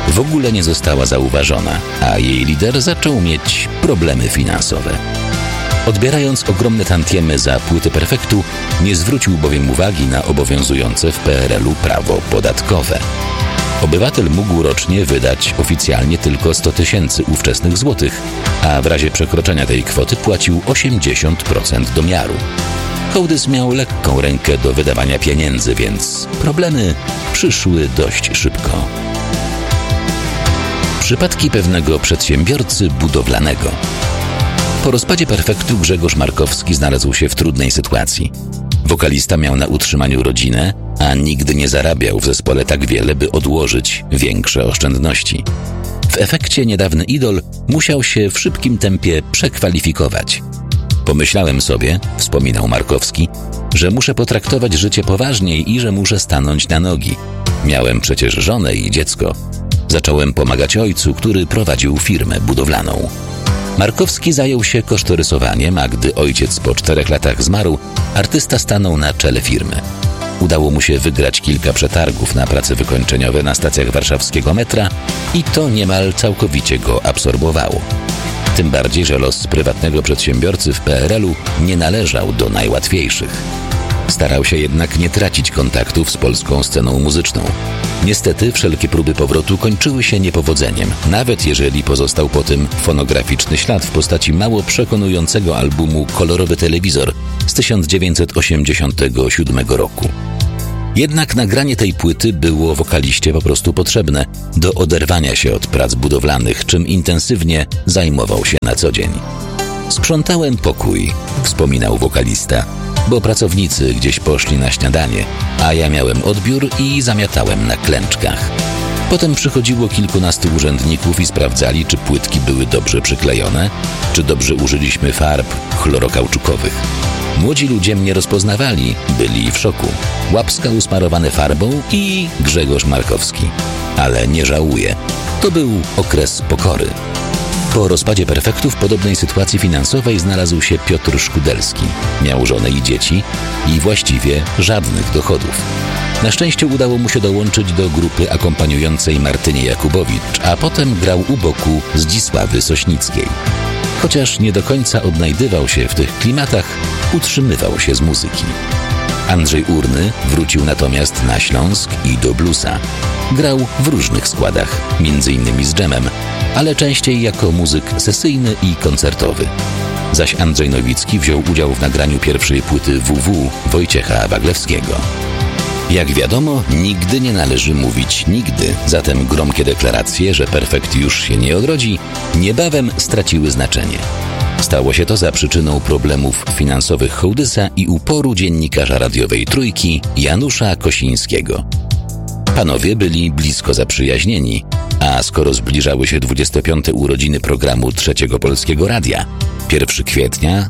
w ogóle nie została zauważona, a jej lider zaczął mieć problemy finansowe. Odbierając ogromne tantiemy za płyty Perfektu, nie zwrócił bowiem uwagi na obowiązujące w PRL-u prawo podatkowe. Obywatel mógł rocznie wydać oficjalnie tylko 100 000 ówczesnych złotych, a w razie przekroczenia tej kwoty płacił 80% domiaru. Hołdys miał lekką rękę do wydawania pieniędzy, więc problemy przyszły dość szybko. Przypadki pewnego przedsiębiorcy budowlanego. Po rozpadzie Perfektu Grzegorz Markowski znalazł się w trudnej sytuacji. Wokalista miał na utrzymaniu rodzinę, a nigdy nie zarabiał w zespole tak wiele, by odłożyć większe oszczędności. W efekcie niedawny idol musiał się w szybkim tempie przekwalifikować. Pomyślałem sobie, wspominał Markowski, że muszę potraktować życie poważniej i że muszę stanąć na nogi. Miałem przecież żonę i dziecko. Zacząłem pomagać ojcu, który prowadził firmę budowlaną. Markowski zajął się kosztorysowaniem, a gdy ojciec po 4 latach zmarł, artysta stanął na czele firmy. Udało mu się wygrać kilka przetargów na prace wykończeniowe na stacjach warszawskiego metra i to niemal całkowicie go absorbowało. Tym bardziej, że los prywatnego przedsiębiorcy w PRL-u nie należał do najłatwiejszych. Starał się jednak nie tracić kontaktów z polską sceną muzyczną. Niestety wszelkie próby powrotu kończyły się niepowodzeniem, nawet jeżeli pozostał po tym fonograficzny ślad w postaci mało przekonującego albumu Kolorowy telewizor z 1987 roku. Jednak nagranie tej płyty było wokaliście po prostu potrzebne do oderwania się od prac budowlanych, czym intensywnie zajmował się na co dzień. Sprzątałem pokój, wspominał wokalista, bo pracownicy gdzieś poszli na śniadanie, a ja miałem odbiór i zamiatałem na klęczkach. Potem przychodziło kilkunastu urzędników i sprawdzali, czy płytki były dobrze przyklejone, czy dobrze użyliśmy farb chlorokauczukowych. Młodzi ludzie mnie rozpoznawali, byli w szoku. Łapska usmarowane farbą i Grzegorz Markowski. Ale nie żałuję. To był okres pokory. Po rozpadzie Perfektu w podobnej sytuacji finansowej znalazł się Piotr Szkudelski. Miał żonę i dzieci i właściwie żadnych dochodów. Na szczęście udało mu się dołączyć do grupy akompaniującej Martynie Jakubowicz, a potem grał u boku Zdzisławy Sośnickiej. Chociaż nie do końca odnajdywał się w tych klimatach, utrzymywał się z muzyki. Andrzej Urny wrócił natomiast na Śląsk i do bluesa. Grał w różnych składach, m.in. z dżemem, ale częściej jako muzyk sesyjny i koncertowy. Zaś Andrzej Nowicki wziął udział w nagraniu pierwszej płyty WW Wojciecha Waglewskiego. Jak wiadomo, nigdy nie należy mówić nigdy, zatem gromkie deklaracje, że Perfekt już się nie odrodzi, niebawem straciły znaczenie. Stało się to za przyczyną problemów finansowych Hołdysa i uporu dziennikarza radiowej Trójki Janusza Kosińskiego. Panowie byli blisko zaprzyjaźnieni, a skoro zbliżały się 25. urodziny programu Trzeciego Polskiego Radia, 1 kwietnia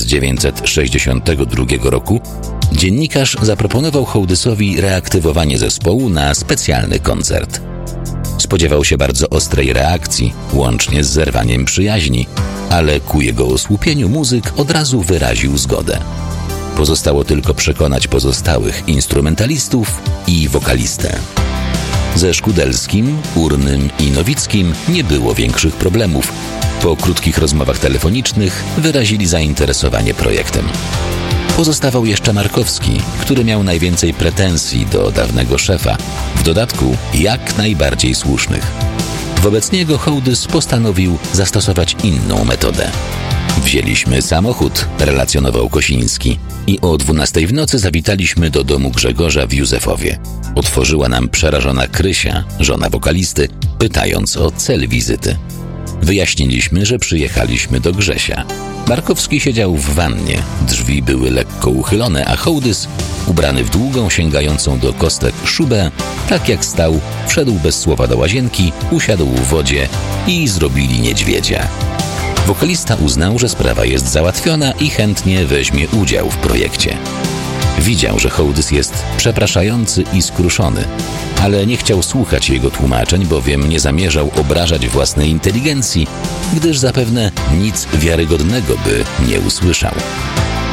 1962 roku, dziennikarz zaproponował Hołdysowi reaktywowanie zespołu na specjalny koncert. Spodziewał się bardzo ostrej reakcji, łącznie z zerwaniem przyjaźni, ale ku jego osłupieniu muzyk od razu wyraził zgodę. Pozostało tylko przekonać pozostałych instrumentalistów i wokalistę. Ze Szkudelskim, Urnym i Nowickim nie było większych problemów. Po krótkich rozmowach telefonicznych wyrazili zainteresowanie projektem. Pozostawał jeszcze Markowski, który miał najwięcej pretensji do dawnego szefa, w dodatku jak najbardziej słusznych. Wobec niego Hołdys postanowił zastosować inną metodę. Wzięliśmy samochód, relacjonował Kosiński, i o 12 w nocy zawitaliśmy do domu Grzegorza w Józefowie. Otworzyła nam przerażona Krysia, żona wokalisty, pytając o cel wizyty. Wyjaśniliśmy, że przyjechaliśmy do Grzesia. Markowski siedział w wannie, drzwi były lekko uchylone, a Hołdys, ubrany w długą, sięgającą do kostek szubę, tak jak stał, wszedł bez słowa do łazienki, usiadł w wodzie i zrobili niedźwiedzia. Wokalista uznał, że sprawa jest załatwiona i chętnie weźmie udział w projekcie. Widział, że Hołdys jest przepraszający i skruszony, ale nie chciał słuchać jego tłumaczeń, bowiem nie zamierzał obrażać własnej inteligencji, gdyż zapewne nic wiarygodnego by nie usłyszał.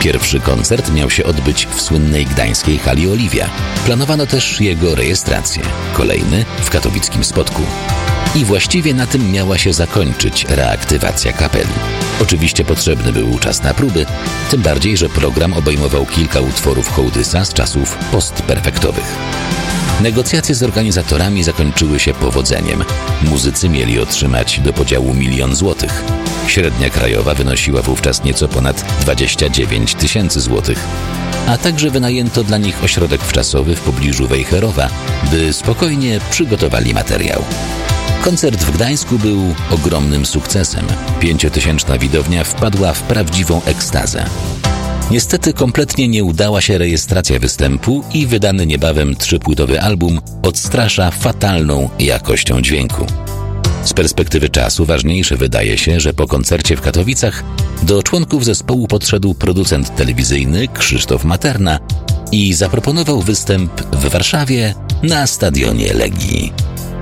Pierwszy koncert miał się odbyć w słynnej gdańskiej hali Oliwia. Planowano też jego rejestrację. Kolejny w katowickim Spodku. I właściwie na tym miała się zakończyć reaktywacja kapeli. Oczywiście potrzebny był czas na próby, tym bardziej, że program obejmował kilka utworów Hołdysa z czasów postperfektowych. Negocjacje z organizatorami zakończyły się powodzeniem. Muzycy mieli otrzymać do podziału 1 000 000 złotych. Średnia krajowa wynosiła wówczas nieco ponad 29 000 złotych. A także wynajęto dla nich ośrodek wczasowy w pobliżu Wejherowa, by spokojnie przygotowali materiał. Koncert w Gdańsku był ogromnym sukcesem. 5-tysięczna widownia wpadła w prawdziwą ekstazę. Niestety kompletnie nie udała się rejestracja występu i wydany niebawem 3-płytowy album odstrasza fatalną jakością dźwięku. Z perspektywy czasu ważniejsze wydaje się, że po koncercie w Katowicach do członków zespołu podszedł producent telewizyjny Krzysztof Materna i zaproponował występ w Warszawie na stadionie Legii.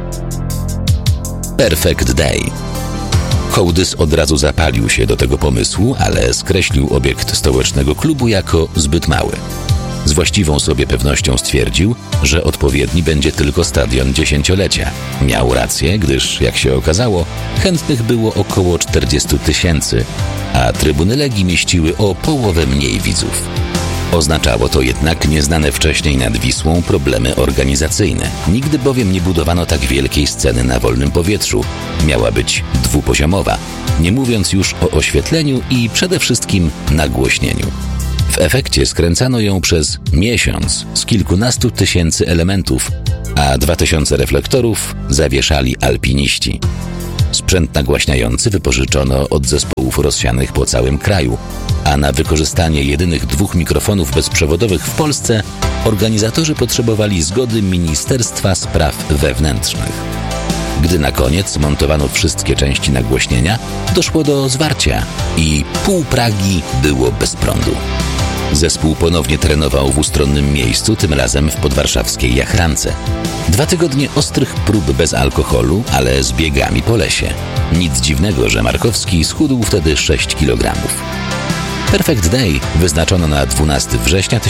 Perfect Day. Hołdys od razu zapalił się do tego pomysłu, ale skreślił obiekt stołecznego klubu jako zbyt mały. Z właściwą sobie pewnością stwierdził, że odpowiedni będzie tylko stadion 10-lecia. Miał rację, gdyż, jak się okazało, chętnych było około 40 000, a trybuny Legii mieściły o połowę mniej widzów. Oznaczało to jednak nieznane wcześniej nad Wisłą problemy organizacyjne. Nigdy bowiem nie budowano tak wielkiej sceny na wolnym powietrzu. Miała być dwupoziomowa, nie mówiąc już o oświetleniu i przede wszystkim nagłośnieniu. W efekcie skręcano ją przez miesiąc z kilkunastu tysięcy elementów, a 2000 reflektorów zawieszali alpiniści. Sprzęt nagłaśniający wypożyczono od zespołów rozsianych po całym kraju, a na wykorzystanie jedynych 2 mikrofonów bezprzewodowych w Polsce organizatorzy potrzebowali zgody Ministerstwa Spraw Wewnętrznych. Gdy na koniec montowano wszystkie części nagłośnienia, doszło do zwarcia i pół Pragi było bez prądu. Zespół ponownie trenował w ustronnym miejscu, tym razem w podwarszawskiej Jachrance. 2 tygodnie ostrych prób bez alkoholu, ale z biegami po lesie. Nic dziwnego, że Markowski schudł wtedy 6 kg. Perfect Day wyznaczono na 12 września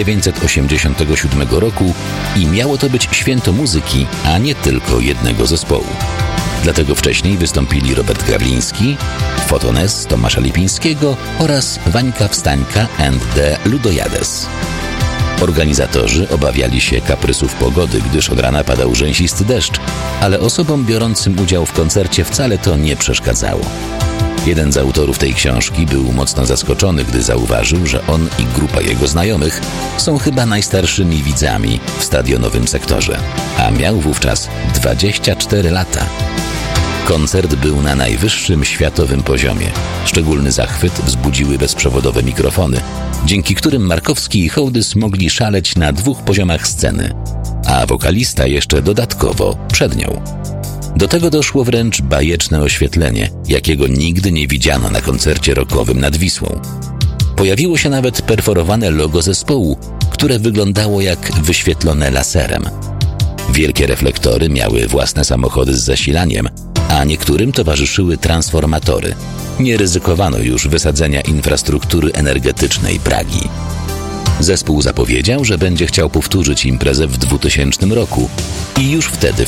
1987 roku i miało to być święto muzyki, a nie tylko jednego zespołu. Dlatego wcześniej wystąpili Robert Grawliński, Fotones Tomasza Lipińskiego oraz Wańka Wstańka and the Ludojades. Organizatorzy obawiali się kaprysów pogody, gdyż od rana padał rzęsisty deszcz, ale osobom biorącym udział w koncercie wcale to nie przeszkadzało. Jeden z autorów tej książki był mocno zaskoczony, gdy zauważył, że on i grupa jego znajomych są chyba najstarszymi widzami w stadionowym sektorze, a miał wówczas 24 lata. Koncert był na najwyższym światowym poziomie. Szczególny zachwyt wzbudziły bezprzewodowe mikrofony, dzięki którym Markowski i Hołdys mogli szaleć na 2 poziomach sceny, a wokalista jeszcze dodatkowo przed nią. Do tego doszło wręcz bajeczne oświetlenie, jakiego nigdy nie widziano na koncercie rockowym nad Wisłą. Pojawiło się nawet perforowane logo zespołu, które wyglądało jak wyświetlone laserem. Wielkie reflektory miały własne samochody z zasilaniem, a niektórym towarzyszyły transformatory. Nie ryzykowano już wysadzenia infrastruktury energetycznej Pragi. Zespół zapowiedział, że będzie chciał powtórzyć imprezę w 2000 roku i już wtedy, w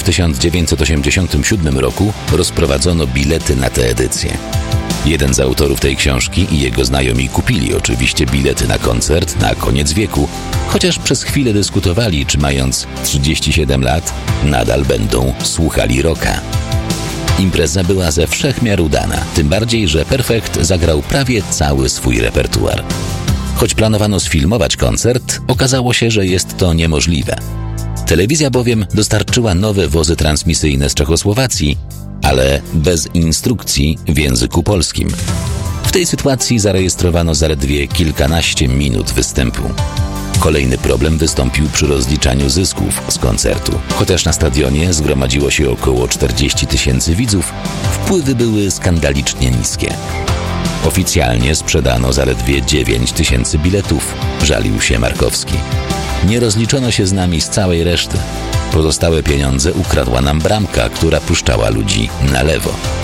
1987 roku, rozprowadzono bilety na tę edycję. Jeden z autorów tej książki i jego znajomi kupili oczywiście bilety na koncert na koniec wieku, chociaż przez chwilę dyskutowali, czy mając 37 lat nadal będą słuchali rocka. Impreza była ze wszech miar udana, tym bardziej, że Perfect zagrał prawie cały swój repertuar. Choć planowano sfilmować koncert, okazało się, że jest to niemożliwe. Telewizja bowiem dostarczyła nowe wozy transmisyjne z Czechosłowacji, ale bez instrukcji w języku polskim. W tej sytuacji zarejestrowano zaledwie kilkanaście minut występu. Kolejny problem wystąpił przy rozliczaniu zysków z koncertu. Chociaż na stadionie zgromadziło się około 40 000 widzów, wpływy były skandalicznie niskie. Oficjalnie sprzedano zaledwie 9 000 biletów, żalił się Markowski. Nie rozliczono się z nami z całej reszty. Pozostałe pieniądze ukradła nam bramka, która puszczała ludzi na lewo.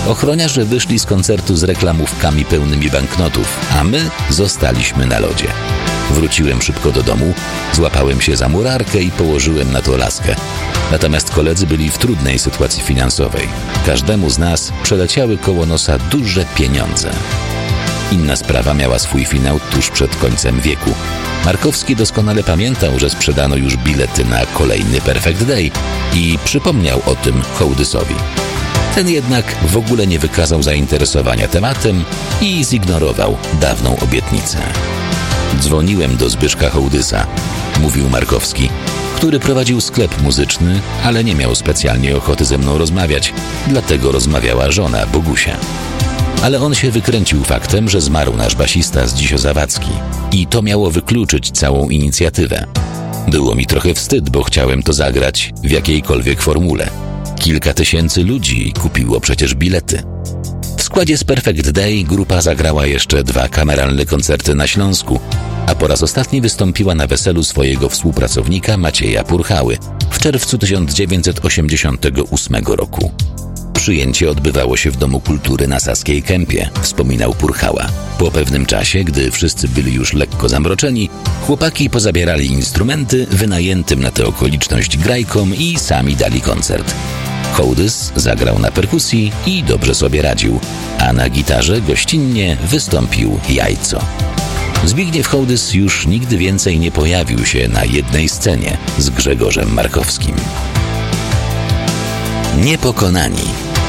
Ochroniarze wyszli z koncertu z reklamówkami pełnymi banknotów, a my zostaliśmy na lodzie. Wróciłem szybko do domu, złapałem się za murarkę i położyłem na to laskę. Natomiast koledzy byli w trudnej sytuacji finansowej. Każdemu z nas przeleciały koło nosa duże pieniądze. Inna sprawa miała swój finał tuż przed końcem wieku. Markowski doskonale pamiętał, że sprzedano już bilety na kolejny Perfect Day i przypomniał o tym Hołdysowi. Ten jednak w ogóle nie wykazał zainteresowania tematem i zignorował dawną obietnicę. Dzwoniłem do Zbyszka Hołdysa, mówił Markowski, który prowadził sklep muzyczny, ale nie miał specjalnie ochoty ze mną rozmawiać, dlatego rozmawiała żona Bogusia. Ale on się wykręcił faktem, że zmarł nasz basista Zdzisio Zawadzki i to miało wykluczyć całą inicjatywę. Było mi trochę wstyd, bo chciałem to zagrać w jakiejkolwiek formule. Kilka tysięcy ludzi kupiło przecież bilety. W składzie z Perfect Day grupa zagrała jeszcze 2 kameralne koncerty na Śląsku, a po raz ostatni wystąpiła na weselu swojego współpracownika Macieja Purchały w czerwcu 1988 roku. Przyjęcie odbywało się w Domu Kultury na Saskiej Kępie, wspominał Purchała. Po pewnym czasie, gdy wszyscy byli już lekko zamroczeni, chłopaki pozabierali instrumenty wynajętym na tę okoliczność grajkom i sami dali koncert. Hołdys zagrał na perkusji i dobrze sobie radził, a na gitarze gościnnie wystąpił Jajco. Zbigniew Hołdys już nigdy więcej nie pojawił się na jednej scenie z Grzegorzem Markowskim. Niepokonani.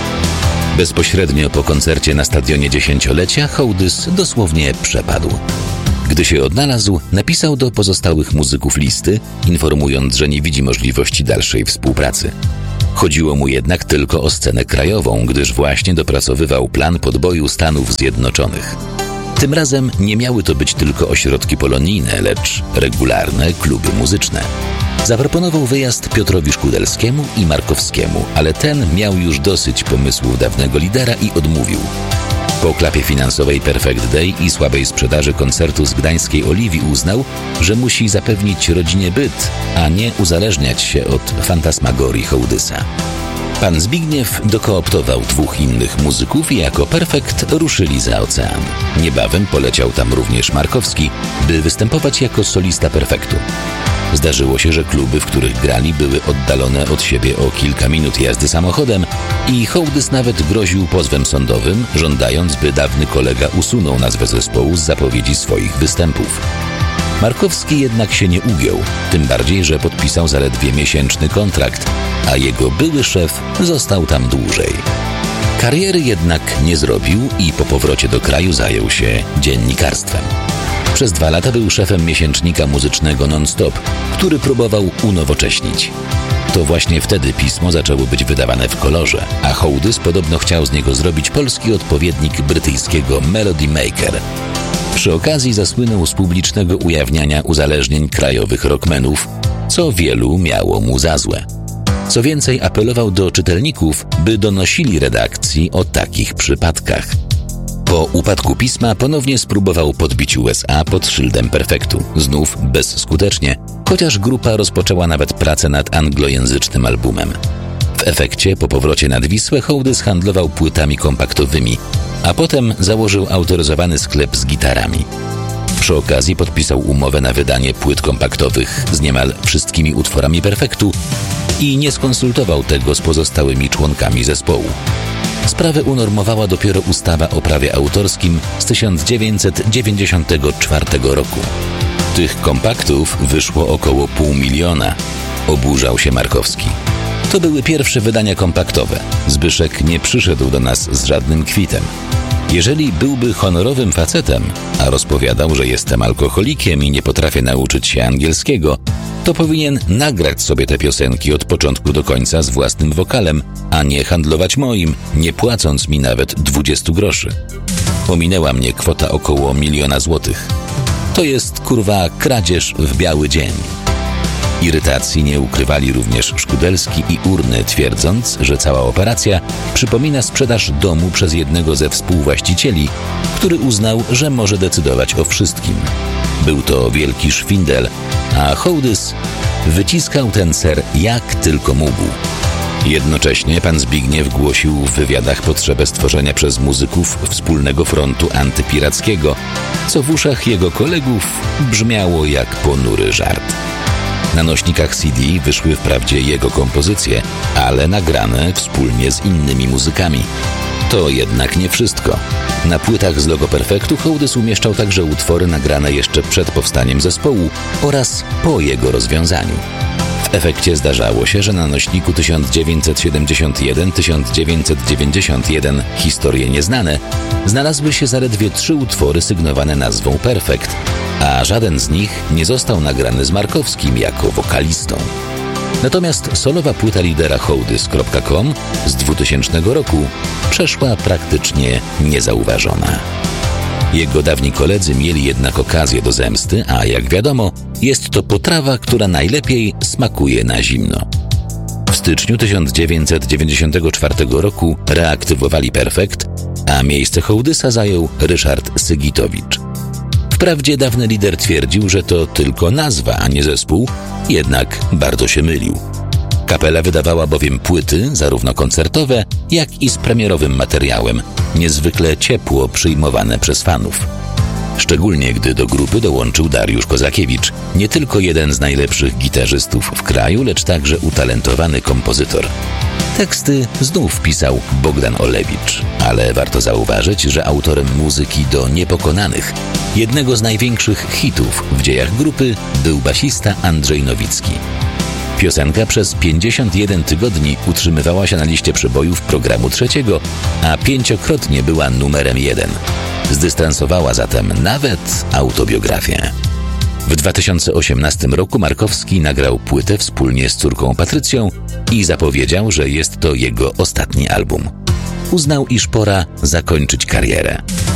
Bezpośrednio po koncercie na stadionie dziesięciolecia Hołdys dosłownie przepadł. Gdy się odnalazł, napisał do pozostałych muzyków listy, informując, że nie widzi możliwości dalszej współpracy. Chodziło mu jednak tylko o scenę krajową, gdyż właśnie dopracowywał plan podboju Stanów Zjednoczonych. Tym razem nie miały to być tylko ośrodki polonijne, lecz regularne kluby muzyczne. Zaproponował wyjazd Piotrowi Szkudelskiemu i Markowskiemu, ale ten miał już dosyć pomysłów dawnego lidera i odmówił. Po klapie finansowej Perfect Day i słabej sprzedaży koncertu z gdańskiej Oliwii uznał, że musi zapewnić rodzinie byt, a nie uzależniać się od fantasmagorii Hołdysa. Pan Zbigniew dokooptował 2 innych muzyków i jako Perfekt ruszyli za ocean. Niebawem poleciał tam również Markowski, by występować jako solista Perfektu. Zdarzyło się, że kluby, w których grali, były oddalone od siebie o kilka minut jazdy samochodem i Hołdys nawet groził pozwem sądowym, żądając, by dawny kolega usunął nazwę zespołu z zapowiedzi swoich występów. Markowski jednak się nie ugiął, tym bardziej, że podpisał zaledwie miesięczny kontrakt, a jego były szef został tam dłużej. Kariery jednak nie zrobił i po powrocie do kraju zajął się dziennikarstwem. Przez 2 lata był szefem miesięcznika muzycznego Non-Stop, który próbował unowocześnić. To właśnie wtedy pismo zaczęło być wydawane w kolorze, a Hołdys podobno chciał z niego zrobić polski odpowiednik brytyjskiego Melody Maker. Przy okazji zasłynął z publicznego ujawniania uzależnień krajowych rockmenów, co wielu miało mu za złe. Co więcej, apelował do czytelników, by donosili redakcji o takich przypadkach. Po upadku pisma ponownie spróbował podbić USA pod szyldem Perfektu, znów bezskutecznie, chociaż grupa rozpoczęła nawet pracę nad anglojęzycznym albumem. W efekcie po powrocie nad Wisłę Hołdys handlował płytami kompaktowymi, a potem założył autoryzowany sklep z gitarami. Przy okazji podpisał umowę na wydanie płyt kompaktowych z niemal wszystkimi utworami Perfektu i nie skonsultował tego z pozostałymi członkami zespołu. Sprawę unormowała dopiero ustawa o prawie autorskim z 1994 roku. Tych kompaktów wyszło około 500 000. Oburzał się Markowski. To były pierwsze wydania kompaktowe. Zbyszek nie przyszedł do nas z żadnym kwitem. Jeżeli byłby honorowym facetem, a rozpowiadał, że jestem alkoholikiem i nie potrafię nauczyć się angielskiego, to powinien nagrać sobie te piosenki od początku do końca z własnym wokalem, a nie handlować moim, nie płacąc mi nawet 20 groszy. Ominęła mnie kwota około 1 000 000 złotych. To jest, kurwa, kradzież w biały dzień. Irytacji nie ukrywali również Szkudelski i Urny, twierdząc, że cała operacja przypomina sprzedaż domu przez jednego ze współwłaścicieli, który uznał, że może decydować o wszystkim. Był to wielki szwindel, a Hołdys wyciskał ten ser jak tylko mógł. Jednocześnie pan Zbigniew głosił w wywiadach potrzebę stworzenia przez muzyków wspólnego frontu antypirackiego, co w uszach jego kolegów brzmiało jak ponury żart. Na nośnikach CD wyszły wprawdzie jego kompozycje, ale nagrane wspólnie z innymi muzykami. To jednak nie wszystko. Na płytach z Logo Perfektu Hołdys umieszczał także utwory nagrane jeszcze przed powstaniem zespołu oraz po jego rozwiązaniu. W efekcie zdarzało się, że na nośniku 1971-1991 Historie Nieznane znalazły się zaledwie 3 utwory sygnowane nazwą Perfekt, a żaden z nich nie został nagrany z Markowskim jako wokalistą. Natomiast solowa płyta lidera hołdys.com z 2000 roku przeszła praktycznie niezauważona. Jego dawni koledzy mieli jednak okazję do zemsty, a jak wiadomo, jest to potrawa, która najlepiej smakuje na zimno. W styczniu 1994 roku reaktywowali Perfekt, a miejsce Hołdysa zajął Ryszard Sygitowicz. Wprawdzie dawny lider twierdził, że to tylko nazwa, a nie zespół, jednak bardzo się mylił. Kapela wydawała bowiem płyty, zarówno koncertowe, jak i z premierowym materiałem, niezwykle ciepło przyjmowane przez fanów. Szczególnie gdy do grupy dołączył Dariusz Kozakiewicz, nie tylko jeden z najlepszych gitarzystów w kraju, lecz także utalentowany kompozytor. Teksty znów pisał Bogdan Olewicz, ale warto zauważyć, że autorem muzyki do Niepokonanych, jednego z największych hitów w dziejach grupy, był basista Andrzej Nowicki. Piosenka przez 51 tygodni utrzymywała się na liście przebojów programu Trzeciego, a 5-krotnie była numerem 1. Zdystansowała zatem nawet autobiografię. W 2018 roku Markowski nagrał płytę wspólnie z córką Patrycją i zapowiedział, że jest to jego ostatni album. Uznał, iż pora zakończyć karierę.